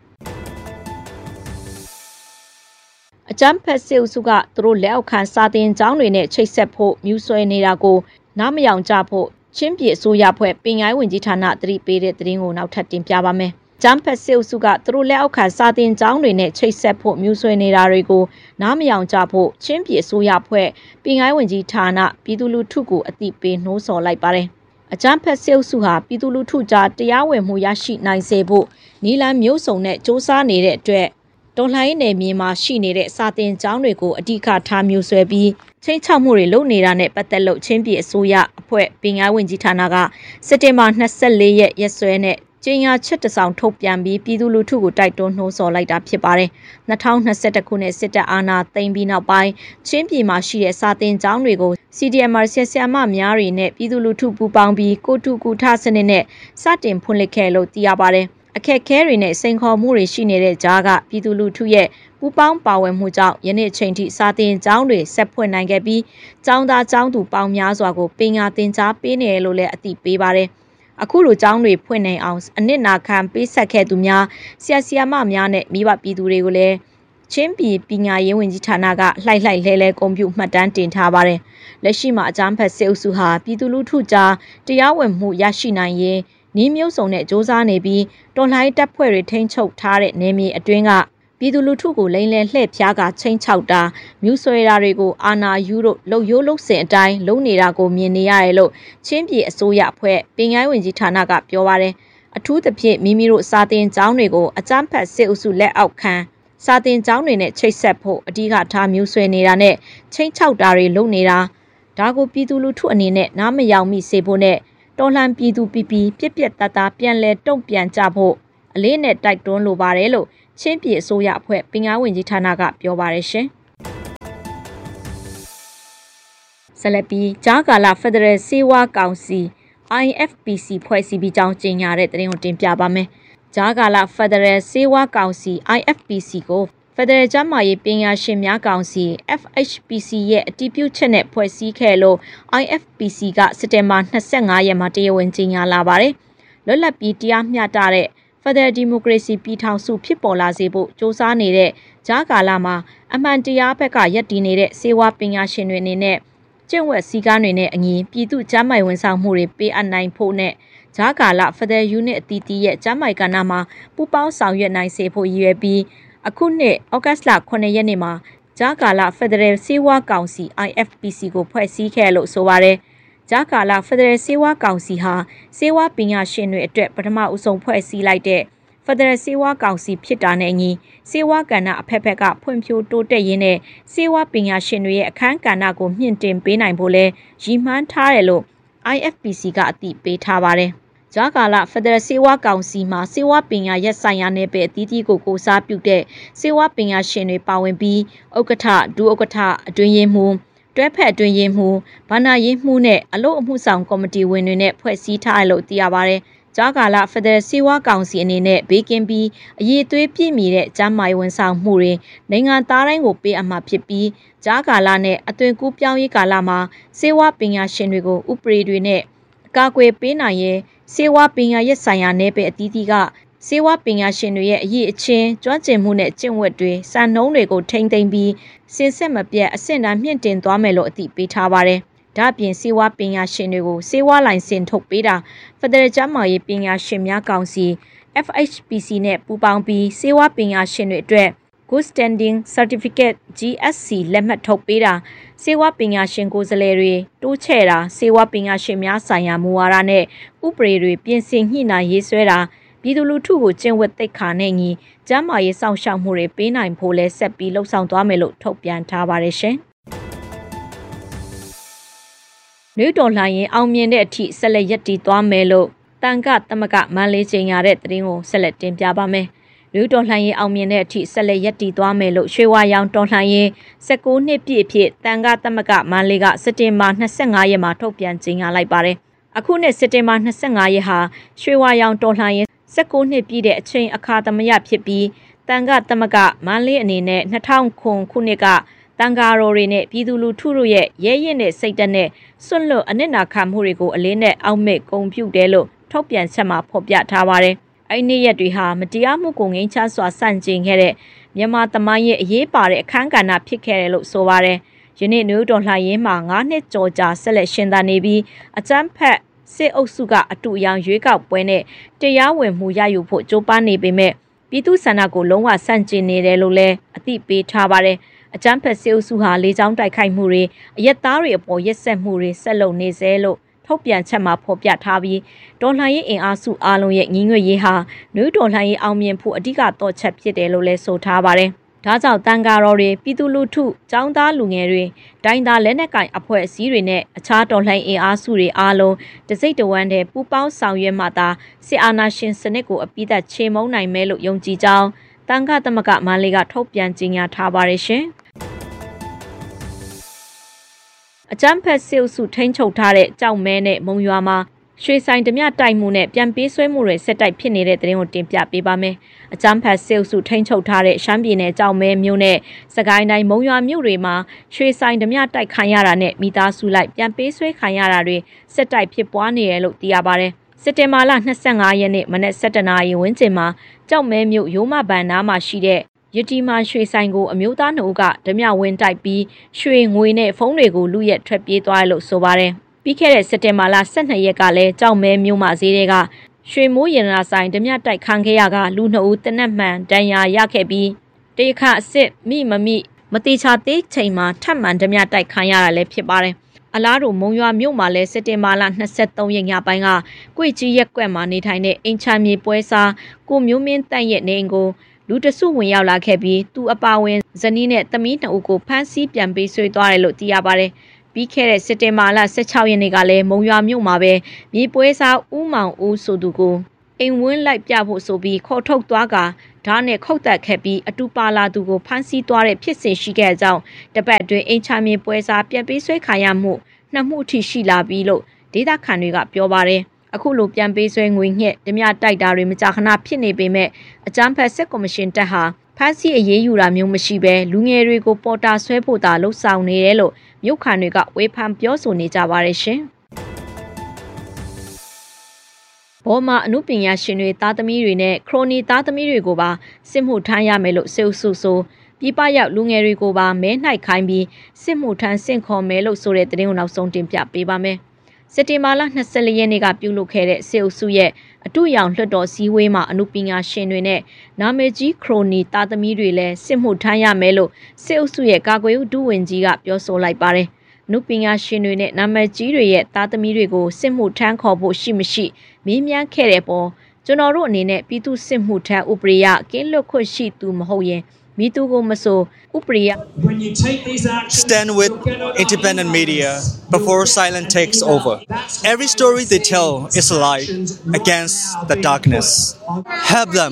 အကြမ်းဖက်စစ်အုပ်စုကသူတို့လက်အောက်ခံစာတင်ကျောင်းတွေနဲ့ချိတ်ဆက်ဖို့မြူဆွဲနေတာကိုနားမယောင်ကြဖို့ချင်းပြည်အစိုးရဖွဲ့ပင်ကိုင်းဝင်ကြီးဌာနသတိပေးတဲ့သတင်းကိုနောက်ထပ်တင်ပြပါမယ်။ဂျမ်ဖက်စစ်အုပ်စုကသူတို့လက်အောက်ခံစာတင်ကျောင်းတွေနဲ့ချိတ်ဆက်ဖို့မြူဆွဲနေတာတွေကိုနားမယောင်ကြဖို့ချင်းပြည်အစိုးရဖွဲ့ပင်ကိုင်းဝင်ကြီးဌာနပြည်သူလူထုကိုအသိပေးနှိုးဆော်လိုက်ပါတယ်။အကြမ်းဖက်စစ်အုပ်စုဟာပြည်သူလူထုကြားတရားဝင်မှုရရှိနိုင်စေဖို့နီလန်မျိုးစုံနဲ့စ조사နေတဲ့အတွက်တော်လှန်ရေးနယ်မြေမှာရှိနေတဲ့စာတင်ကျောင်းတွေကိုအဓိကထားမျိုးဆွဲပြီးချင်းချောက်မှုတွေလုပ်နေတာနဲ့ပတ်သက်လို့ချင်းပြည်အစိုးရအဖွဲ့ပင်ကိုင်းဝင်ကြီးဌာနကစက်တင်ဘာ24ရက်ရက်စွဲနဲ့ကျင်းညာချက်တစောင်ထုတ်ပြန်ပြီးပြည်သူလူထုကိုတိုက်တွန်းနှိုးဆော်လိုက်တာဖြစ်ပါတယ်။2021ခုနှစ်စစ်တပ်အာဏာသိမ်းပြီးနောက်ပိုင်းချင်းပြည်မှာရှိတဲ့စာတင်ကျောင်းတွေကို CDMR ဆရာမများတွေနဲ့ပြည်သူလူထုပူးပေါင်းပြီးကိုတူကူထစနစ်နဲ့စတင်ဖွင့်လှစ်ခဲ့လို့သိရပါတယ်။အခက်အခဲတွေနဲ့စိန်ခေါ်မှုတွေရှိနေတဲ့ကြားကပြည်သူလူထုရဲ့ပူးပေါင်းပါဝင်မှုကြောင့်ယနေ့ချိန်ထိစာတင်ကျောင်းတွေဆက်ဖွင့်နိုင်ခဲ့ပြီးကျောင်းသားကျောင်းသူပေါင်းများစွာကိုပညာသင်ကြားပေးနေတယ်လို့လည်းအသိပေးပါတယ်။အခုလိုကျောင်းတွေဖွင့်နိုင်အောင်အနစ်နာခံပေးဆက်ခဲ့သူများဆရာမများနဲ့မိဘပြည်သူတွေကိုလည်းချင်းပြည်ပညာရေးဝန်ကြီးဌာနကလှိုက်လှိုက်လဲလဲကွန်ပျူမှတ်တမ်းတင်ထားပါတယ်။လက်ရှိမှာအကြမ်းဖက်စစ်အုပ်စုဟာပြည်သူလူထုကြားတရားဝင်မှုရရှိနိုင်ရေးနည်းမျိုးစုံနဲ့စ조사နေပြီးတော်လှန်ရေးတပ်ဖွဲ့တွေထိန်းချုပ်ထားတဲ့နယ်မြေအတွင်းကပြည်သူလူထုကိုလိမ်လည်လှည့်ဖျားကချင်းချောက်တာမျိုးဆွဲတာတွေကိုအာဏာယူလို့လှုပ်ရိုးလှုပ်စင်အတိုင်းလုံးနေတာကိုမြင်နေရတယ်လို့ချင်းပြည်အစိုးရအဖွဲ့ပညာရေးဝန်ကြီးဌာနကပြောပါတယ်။အထူးသဖြင့်မိမိတို့စာတင်ကျောင်းတွေကိုအကြမ်းဖက်စစ်အုပ်စုလက်အောက်ခံစာတင်ကျောင်းတွေနဲ့ချိတ်ဆက်ဖို့အဓိကထားမျိုးဆွဲနေတာနဲ့ချင်းချောက်တာတွေလုပ်နေတာဒါကိုပြည်သူလူထုအနေနဲ့နားမယောင်မိစေဖို့နဲ့တော်လှန်ပြည်သူပြပြတတ်တာပြန်လဲတုံ့ပြန်ကြဖို့အလေးနဲ့တိုက်တွန်းလိုပါတယ်လို့ချင်းပြည်အစိုးရအဖွဲ့ပညာဝန်ကြီးဌာနကပြောပါတယ်ရှင်။ဆက်လက်ပြီးကြားကာလဖက်ဒရယ်စေဝါကောင်စီ IFPC ဖွဲ့စည်းပြီးကြောင်းကြေညာတဲ့သတင်းကိုတင်ပြပါမယ်။ကြားကာလဖက်ဒရယ်စေဝါကောင်စီ IFPC ကိုဖက်ဒရယ်ကျန်းမာရေးပညာရှင်များကောင်စီ FHPC ရဲ့အတည်ပြုချက်နဲ့ဖွဲ့စည်းခဲ့လို့ IFPC ကစက်တင်ဘာ25ရက်မှာတရားဝင်ကြေညာလာပါတယ်။လွတ်လပ်ပြီးတရားမျှတတဲ့ဖက်ဒရယ်ဒီမိုကရေစီပြည်ထောင်စုဖြစ်ပေါ်လာစေဖို့စ조사နေတဲ့ကြားကာလမှာအမှန်တရားဘက်ကရပ်တည်နေတဲ့စေဝါပညာရှင်တွေအနေနဲ့ကျင့်ဝတ်စည်းကမ်းတွေနဲ့အညီပြည်သူ့ကျန်းမာရေးဝန်ဆောင်မှုတွေပေးအပ်နိုင်ဖို့နဲ့ကြားကာလဖက်ဒရယ်ယူနစ်အသီးသီးရဲ့ကျန်းမာရေးကဏ္ဍမှာပူးပေါင်းဆောင်ရွက်နိုင်စေဖို့ရည်ရွယ်ပြီးအခုနှစ်ဩဂတ်စ်လ9ရက်နေ့မှာကြားကာလဖက်ဒရယ်စေဝါကောင်စီ IFPC ကိုဖွဲ့စည်းခဲ့လို့ဆိုပါတယ်။ကြားကာလဖက်ဒရယ်စေဝါကောင်စီဟာစေဝါပညာရှင်တွေအတွက်ပထမဦးဆုံးဖွဲ့စည်းလိုက်တဲ့ဖက်ဒရယ်စေဝါကောင်စီဖြစ်တာနဲ့အညီစေဝါကဏ္ဍအဖက်ဖက်ကဖွံ့ဖြိုးတိုးတက်ရင်းနဲ့စေဝါပညာရှင်တွေရဲ့အခမ်းကဏ္ဍကိုမြင့်တင်ပေးနိုင်ဖို့လဲရည်မှန်းထားတယ်လို့ IFPC ကအသိပေးထားပါတယ်။ကြားကာလဖက်ဒရယ်စေဝါကောင်စီမှာစေဝါပညာရပ်ဆိုင်ရာနယ်ပယ်အသီးသီးကိုစားပြုတဲ့စေဝါပညာရှင်တွေပါဝင်ပြီးဥက္ကဋ္ဌဒုဥက္ကဋ္ဌအတွင်းရေးမှူးတွဲဖက်အတွင်းရေးမှူးဘာနာရေးမှူးနဲ့အလို့အမှုဆောင်ကော်မတီဝင်တွေနဲ့ဖွဲ့စည်းထားတယ်လို့သိရပါတယ်။ကြားကာလဖက်ဒရယ်စေဝါကောင်စီအနေနဲ့ဘေးကင်းပြီးအရေးသွေးပြည့်မီတဲ့ကျန်းမာရေးဝန်ဆောင်မှုတွေနိုင်ငံသားတိုင်းကိုပေးအပ်မှာဖြစ်ပြီးကြားကာလနဲ့အသွင်ကူးပြောင်းရေးကာလမှာစေဝါပညာရှင်တွေကိုဥပဒေတွေနဲ့ကာကွယ်ပေးနိုင်ရေးစေဝါပညာရေးဆိုင်ရာနယ်ပယ်အသီးသီးကစေဝါပညာရှင်တွေရဲ့အရေးအချင်းကျွမ်းကျင်မှုနဲ့ကျင့်ဝတ်တွေစံနှုန်းတွေကိုထိန်းသိမ်းပြီးစင်စစ်မပြတ်အဆင့်တန်းမြင့်တင်သွားမယ်လို့အသိပေးထားပါတယ်။ဒါ့အပြင်စေဝါပညာရှင်တွေကိုစေဝါလိုင်စင်ထုတ်ပေးတာဖက်ဒရယ်ကျန်းမာရေးပညာရှင်များကောင်စီ FHPC နဲ့ပူးပေါင်းပြီးစေဝါပညာရှင်တွေအတွက် Good Standing Certificate GSC လက်မှတ်ထုတ်ပေးတာစေဝါပညာရှင်ကိုယ်စားလှယ်တွေတိုးချဲ့တာစေဝါပညာရှင်များဆိုင်ရာမူဝါဒနဲ့ဥပဒေတွေပြင်ဆင်ညှိနှိုင်းရေးဆွဲတာပြည်သူလူထုကိုကျင့်ဝတ်သိက္ခာနဲ့ညီကျန်းမာရေးစောင့်ရှောက်မှုတွေပေးနိုင်ဖို့လဲဆက်ပြီးလှုံ့ဆော်သွားမယ်လို့ထုတ်ပြန်ထားပါတယ်ရှင်။လူတော်လှန်ရင်အောင်မြင်တဲ့အထိဆက်လက်ရပ်တည်သွားမယ်လို့တန်ခသမဂမန္လေးကျင်းရတဲ့သတင်းကိုဆက်လက်တင်ပြပါမယ်။လူတော်လှန်ရင်အောင်မြင်တဲ့အထိဆက်လက်ရပ်တည်သွားမယ်လို့ရွှေဝါရောင်တော်လှန်ရင်19နှစ်ပြည့်အဖြစ်တန်ခသမဂမန္လေးကစက်တင်ဘာ25ရက်မှာထုတ်ပြန်ကြေညာလိုက်ပါတယ်။အခုနှစ်စက်တင်ဘာ25ရက်ဟာရွှေဝါရောင်တော်လှန်ရင်19နှစ်ပြည့်တဲ့အချိန်အခါသမယဖြစ်ပြီးတန်ခသမဂမန္လေးအနေနဲ့2009ခုနှစ်ကတန်ဃာတော်တွေနဲ့ပြည်သူလူထုတို့ရဲ့ရဲရင့်တဲ့စိတ်ဓာတ်နဲ့စွန့်လွတ်အနစ်နာခံမှုတွေကိုအလေးနဲ့အောက်မေ့ဂုဏ်ပြုတယ်လို့ထုတ်ပြန်ချက်မှာဖော်ပြထားပါတယ်။အဲ့ဒီနေ့ရက်တွေဟာမတရားမှုကိုငြိမ်းချမ်းစွာဆန့်ကျင်ခဲ့တဲ့မြန်မာသမိုင်းရဲ့အရေးပါတဲ့အခမ်းကဏ္ဍဖြစ်ခဲ့တယ်လို့ဆိုပါတယ်။ယနေ့နယူးတော်လှန်ရေးမှာ9နှစ်ကျော်ကြာဆက်လက်ရှင်သန်နေပြီးအကြမ်းဖက်စစ်အုပ်စုကအတူအယောင်ရွေးကောက်ပွဲနဲ့တရားဝင်မှုရယူဖို့ကြိုးပမ်းနေပေမဲ့ပြည်သူ့ဆန္ဒကိုလုံးဝဆန့်ကျင်နေတယ်လို့လည်းအသိပေးထားပါတယ်။အကြမ်းဖက်စစ်အုပ်စုဟာလေကြောင်းတိုက်ခိုက်မှုတွေအရက်သားတွေအပေါ်ရက်စက်မှုတွေဆက်လုပ်နေစေလို့ထုတ်ပြန်ချက်မှာဖော်ပြထားပြီးတော်လှန်ရေးအင်အားစုအားလုံးရဲ့ညီညွတ်ရေးဟာနယူးတော်လှန်ရေးအောင်မြင်ဖို့အဓိကတော့ချက်ဖြစ်တယ်လို့လည်းဆိုထားပါတယ်။ဒါကြောင့်တန်ဃာတော်တွေပြည်သူလူထုចောင်းသားလူငယ်တွေဒိုင်းသားလက်နက်ကင်အဖွဲ့အစည်းတွေနဲ့အခြားတော်လှန်အင်အားစုတွေအားလုံးတစိမ့်တဝမ်းတည်းပူးပေါင်းဆောင်ရွက်မှသာစစ်အာဏာရှင်စနစ်ကိုအပြည့်အစုံချေမှုန်းနိုင်မယ်လို့ယုံကြည်ကြောင်းတန်ခသမဂမန္လေးကထုတ်ပြန်ကြေညာထားပါတယ်ရှင်။အကြမ်းဖက်စစ်အုပ်စုထိန်းချုပ်ထားတဲ့ကြောက်မဲနဲ့မုံရွာမှာရွှေဆိုင်ဓမြတိုက်မှုနဲ့ပြန်ပေးဆွဲမှုတွေဆက်တိုက်ဖြစ်နေတဲ့တဲ့ရင်ကိုတင်ပြပေးပါမယ်။အကြမ်းဖက်စစ်အုပ်စုထိန်းချုပ်ထားတဲ့ရှမ်းပြည်နယ်ကြောက်မဲမြို့နဲ့စကိုင်းတိုင်းမုံရွာမြို့တွေမှာရွှေဆိုင်ဓမြတိုက်ခံရတာနဲ့မိသားစုလိုက်ပြန်ပေးဆွဲခံရတာတွေဆက်တိုက်ဖြစ်ပွားနေတယ်လို့သိရပါတယ်။စက်တင်ဘာလ25ရက်နေ့မနက်7:00နာရီဝန်းကျင်မှာကြောက်မဲမြို့ရိုးမဘန်နားမှာရှိတဲ့ယတိမာရွှေဆိုင်ကိုအမျိုးသားနှုတ်ကဓမြဝင်တိုက်ပြီးရွှေငွေနဲ့ဖုန်းတွေကိုလူရက်ထွက်ပြေးသွားတယ်လို့ဆိုပါတယ်ပြီးခဲ့တဲ့စက်တင်ဘာလ12ရက်ကလည်းကြောက်မဲမြို့မှာဈေးတွေကရွှေမိုးရတနာဆိုင်ဓမြတိုက်ခံခဲ့ရကလူ2ဦးတနက်မှန်ဒဏ်ရာရခဲ့ပြီးတေခအစ်စ်မတိချသေးချိန်မှာထပ်မံဓမြတိုက်ခံရတာလည်းဖြစ်ပါတယ်အလားတူမုံရွာမြို့မှာလည်းစက်တင်ဘာလ23ရက်ညပိုင်းကကွေကြီးရက်ကွက်မှာနေထိုင်တဲ့အင်ချမ်းမြေပွဲစားကိုမျိုးမင်းတန့်ရဲ့နေအိမ်ကိုလူတစုဝင်ရောက်လာခဲ့ပြီးသူအပါဝင်ဇနီးနဲ့သမီး2ဦးကိုဖမ်းဆီးပြန်ပေးဆွေးသွားတယ်လို့သိရပါတယ်ပြီးခဲ့တဲ့စက်တင်ဘာလ16ရက်နေ့ကလည်းမုံရွာမြို့မှာပဲမြေပွဲစားဦးမောင်ဦးဆိုသူကိုအိမ်ဝင်းလိုက်ပြဖို့ဆိုပြီးခေါ်ထုတ်သွားကဓာတ်နဲ့ခုတ်တက်ခဲ့ပြီးအတူပါလာသူကိုဖမ်းဆီးသွားတဲ့ဖြစ်စဉ်ရှိခဲ့ကြောင်းတပတ်အတွင်းအင်ချာမြေပွဲစားပြန်ပေးဆွဲခံရမှု2မှုထိရှိလာပြီးလို့ဒေသခံတွေကပြောပါတယ်အခုလိုပြန်ပေးဆွဲငွေညှက်ဓမြတိုက်တာတွေမကြာခဏဖြစ်နေပေမဲ့အကြမ်းဖက်စစ်ကော်မရှင်တပ်ဟာဖမ်းဆီးအရေးယူတာမျိုးမရှိဘဲလူငယ်တွေကိုပေါ်တာဆွဲဖို့သာလှုံ့ဆော်နေတယ်လို့မြို့ခံတွေကဝေဖန်ပြောဆိုနေကြပါတယ်ရှင်ဘောမှာအမှုပညာရှင်တွေသားသမီးတွေနဲ့ခရိုနီသားသမီးတွေကိုပါစစ်မှုထမ်းရမယ်လို့စေအုပ်စုဆိုပြည်ပရောက်လူငယ်တွေကိုပါမဲနှိုက်ခိုင်းပြီးစစ်မှုထမ်းဆင့်ခေါ်မယ်လို့ဆိုတဲ့သတင်းကိုနောက်ဆုံးတင်ပြပေးပါမယ်စက်တင်ဘာလ24ရက်နေ့ကပြုလုပ်ခဲ့တဲ့စေအုပ်စုရဲ့အတူရောင်လွှတ်တော်စည်းဝေးမှာအမှုပညာရှင်တွေနဲ့နာမည်ကြီးခရိုနီသားသမီးတွေလည်းစစ်မှုထမ်းရမယ်လို့စေအုပ်စုရဲ့ကာကွယ်ရေးဒုဝန်ကြီးကပြောဆိုလိုက်ပါတယ်နုပညာရှင်တွေနဲ့နာမည်ကြီးတွေရဲ့သားသမီးတွေကိုစစ်မှုထမ်းခေါ်ဖို့ရှိမရှိမေးမြန်းခဲ့တဲ့ပေါ်ကျွန်တော်တို့အနေနဲ့ပြည်သူစစ်မှုထမ်းဥပဒေရကင်းလွတ်ခွင့်ရှိသူမဟုတ်ရင်မိသူကိုမဆိုဥပဒေရ Stand with independent media before silence takes over. Every story they tell is a light against the darkness. Help them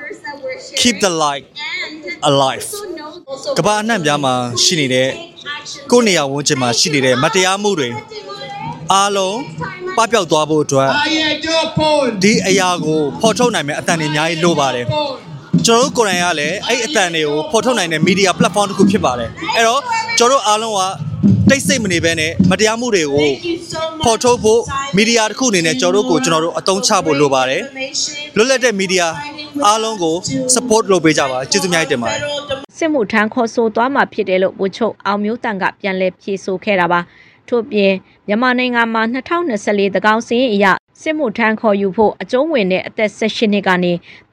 keep the light alive. ကမ္ဘာအနှံ့ပြားမှာရှိနေတဲ့ကိုယ်နေရာဝန်းကျင်မှာရှိနေတဲ့မတရားမှုတွေအားလုံးပပျောက်သွားဖို့အတွက်ဒီအရာကိုဖော်ထုတ်နိုင်မယ့်အတန်တွေအများကြီးလိုပါတယ်ကျွန်တော်တို့ကိုယ်တိုင်ကလည်းအဲ့အတန်တွေကိုဖော်ထုတ်နိုင်တဲ့ media platform တစ်ခုဖြစ်ပါတယ်အဲ့တော့ကျွန်တော်တို့အားလုံးကတိတ်ဆိတ်မနေဘဲနဲ့မတရားမှုတွေကိုဖော်ထုတ်ဖို့ media တစ်ခုအနေနဲ့ကျွန်တော်တို့အသုံးချဖို့လိုပါတယ်လွတ်လပ်တဲ့ media အားလုံးကို support လုပ်ပေးကြပါကျေးဇူးများတင်ပါတယ်စစ်မှုထမ်းခေါ်ဆိုသွားမှာဖြစ်တယ်လို့ဗိုလ်ချုပ်အောင်မျိုးတန်ကပြန်လည်ဖြေဆိုခဲ့တာပါထို့ပြင်မြန်မာနိုင်ငံမှာ2024သကောင်စင်းအရစစ်မှုထမ်းခေါ်ယူဖို့အကျုံးဝင်တဲ့အသက်18နှစ်ကနေ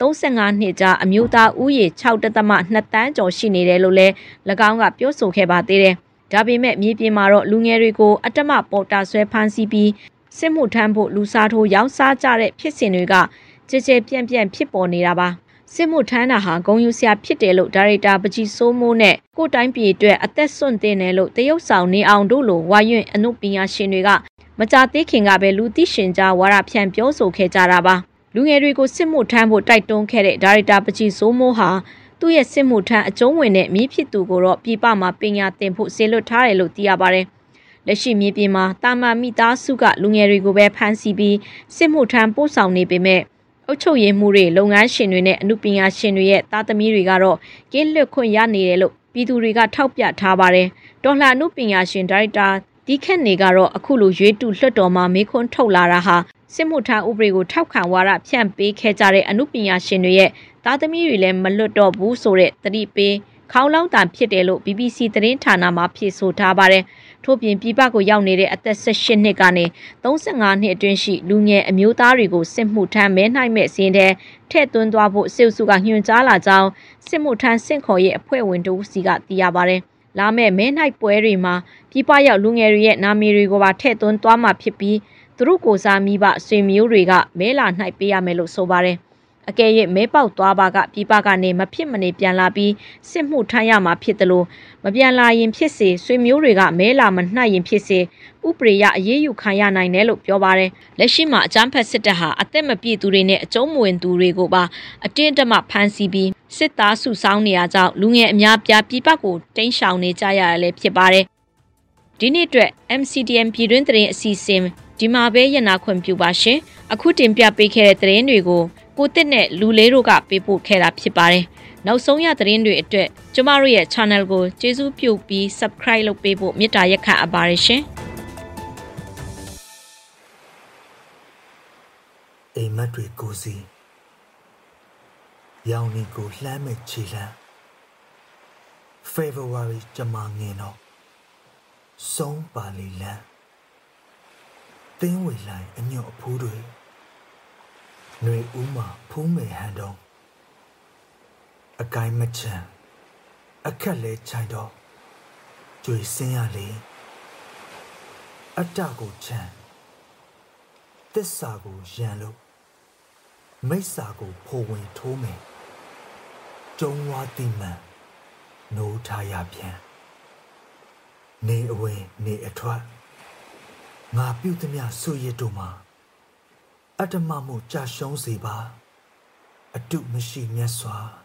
35နှစ်ကြာအမျိုးသားဦးရေ 6.2 တန်းကျော်ရှိနေတယ်လို့လည်း၎င်းကပြောဆိုခဲ့ပါသေးတယ်။ဒါပေမဲ့မြေပြင်မှာတော့လူငယ်တွေကိုအတ္တမပေါ်တာဆွဲဖမ်းဆီးပြီးစစ်မှုထမ်းဖို့လူစားထိုးရောင်းစားကြတဲ့ဖြစ်စဉ်တွေကကြဲပြန့်ဖြစ်ပေါ်နေတာပါ။စစ်မှုထမ်းတာဟာဂုဏ်ယူစရာဖြစ်တယ်လို့ဒါရိုက်တာပကြီးစိုးမိုးနဲ့ကိုတိုင်းပြည်အတွက်အသက်ဆွန့်တင်တယ်လို့တရုတ်ဆောင်နေအောင်တို့လိုဝါရွံ့အနုပညာရှင်တွေကမကြသေးခင်ကပဲလူသိရှင်ကြားဝါရဖြန့်ပြောဆိုခဲ့ကြတာပါလူငယ်တွေကိုစစ်မှုထမ်းဖို့တိုက်တွန်းခဲ့တဲ့ဒါရိုက်တာပကြီးစိုးမိုးဟာသူ့ရဲ့စစ်မှုထမ်းအကျုံးဝင်တဲ့မိဖြစ်သူကိုတော့ပြည်ပမှာပညာသင်ဖို့ဆေလွတ်ထားတယ်လို့သိရပါတယ်လက်ရှိမြေပြင်မှာတာမန်မိသားစုကလူငယ်တွေကိုပဲဖမ်းဆီးပြီးစစ်မှုထမ်းပို့ဆောင်နေပေမဲ့အုပ်ချုပ်ရေးမှုတွေလုပ်ငန်းရှင်တွေနဲ့အမှုပညာရှင်တွေရဲ့သားသမီးတွေကတော့ကင်းလွတ်ခွင့်ရနေတယ်လို့ပြည်သူတွေကထောက်ပြထားပါတယ်တော်လှန်အမှုပညာရှင်ဒါရိုက်တာဒီခက်နေကတော့အခုလိုရွေးတူလွှတ်တော်မှာမေးခွန်းထုတ်လာတာဟာစစ်မှုထမ်းဥပဒေကိုထောက်ခံဝါဒဖြန့်ပေးခဲ့ကြတဲ့အမှုပညာရှင်တွေရဲ့သားသမီးတွေလည်းမလွတ်တော့ဘူးဆိုတဲ့သတိပေးခေါင်းလောင်းတန်ဖြစ်တယ်လို့ BBC သတင်းဌာနမှာဖြေဆိုထားပါတယ်ထို့ပြင်ပြည်ပကိုရောက်နေတဲ့အသက်18နှစ်ကနေ35နှစ်အတွင်းရှိလူငယ်အမျိုးသားတွေကိုစစ်မှုထမ်းမဲနှိုက်မဲ့စင်းတဲ့ထည့်သွင်းသွားဖို့စစ်အုပ်စုကညွှန်ကြားလာကြောင်းစစ်မှုထမ်းစင့်ခေါ်ရေးအဖွဲ့ဝင်တို့စီကသိရပါတယ်လာမဲ့မဲနှိုက်ပွဲတွေမှာပြည်ပရောက်လူငယ်တွေရဲ့နာမည်တွေကိုပါထည့်သွင်းသွားမှာဖြစ်ပြီးသူတို့ကိုစားမိဘဆွေမျိုးတွေကမဲလာနှိုက်ပေးရမယ်လို့ဆိုပါတယ်အကယ်၍မဲပေါက်သွားပါကပြည်ပကနေမဖြစ်မနေပြန်လာပြီးစစ်မှုထမ်းရမှာဖြစ်တယ်လို့မပြန်လာရင်ဖြစ်စေဆွေမျိုးတွေကမဲလာမနှိုက်ရင်ဖြစ်စေဥပဒေရအရေးယူခံရနိုင်တယ်လို့ပြောပါတယ်လက်ရှိမှာအကြမ်းဖက်စစ်တပ်ဟာအသက်မပြည့်သူတွေနဲ့အကျုံးမဝင်သူတွေကိုပါအတင်းအဓမ္မဖမ်းဆီးပြီးစစ်သားစုဆောင်းနေရကြောင်းလူငယ်အများပြားပြည်ပကိုတိမ်းရှောင်နေကြရတာလည်းဖြစ်ပါတယ်ဒီနေ့အတွက် MCDM ပြည်တွင်းသတင်းအစီအစဉ်ဒီမှာပဲရနာခွင့်ပြုပါရှင်အခုတင်ပြပေးခဲ့တဲ့သတင်းတွေကိုကိုတစ်နဲ့လူလေးတို့ကပေးပို့ခဲ့တာဖြစ်ပါတယ်နောက်ဆုံးရသတင်းတွေအတွက်ကျမတို့ရဲ့ channel ကိုကျေးဇူးပြုပြီး subscribe လုပ်ပေးဖို့မေတ္တာရက်ခံအပ်ပါတယ်ရှင်အိမ်မက်တွေကိုစီရောင်နေကိုလှမ်းမဲ့ခြေလမ်း February ကျမငင်းတော့ဆုံးပါလီလန်သင်းဝေလိုင်းအညွတ်အဖူးတွေຫນွေဦးမှာဖူးမယ်ဟန်တုံးအကိုင်းမချမ်းအခက်လဲချိုင်တော့ကြွေစင်းရလေအတ္တကိုချမ်းသစ္စာကိုရန်လို့မိစ္ဆာကိုဖိုးဝင်ထိုးမယ်ကျုံဝါတိမှန်နိုးထားရပြန်နေအဝင်နေအထွက်ငါပြုသမျှဆွေရတို့မှာအတ္တမမှုကြာရှုံးစေပါအတုမရှိမြတ်စွာ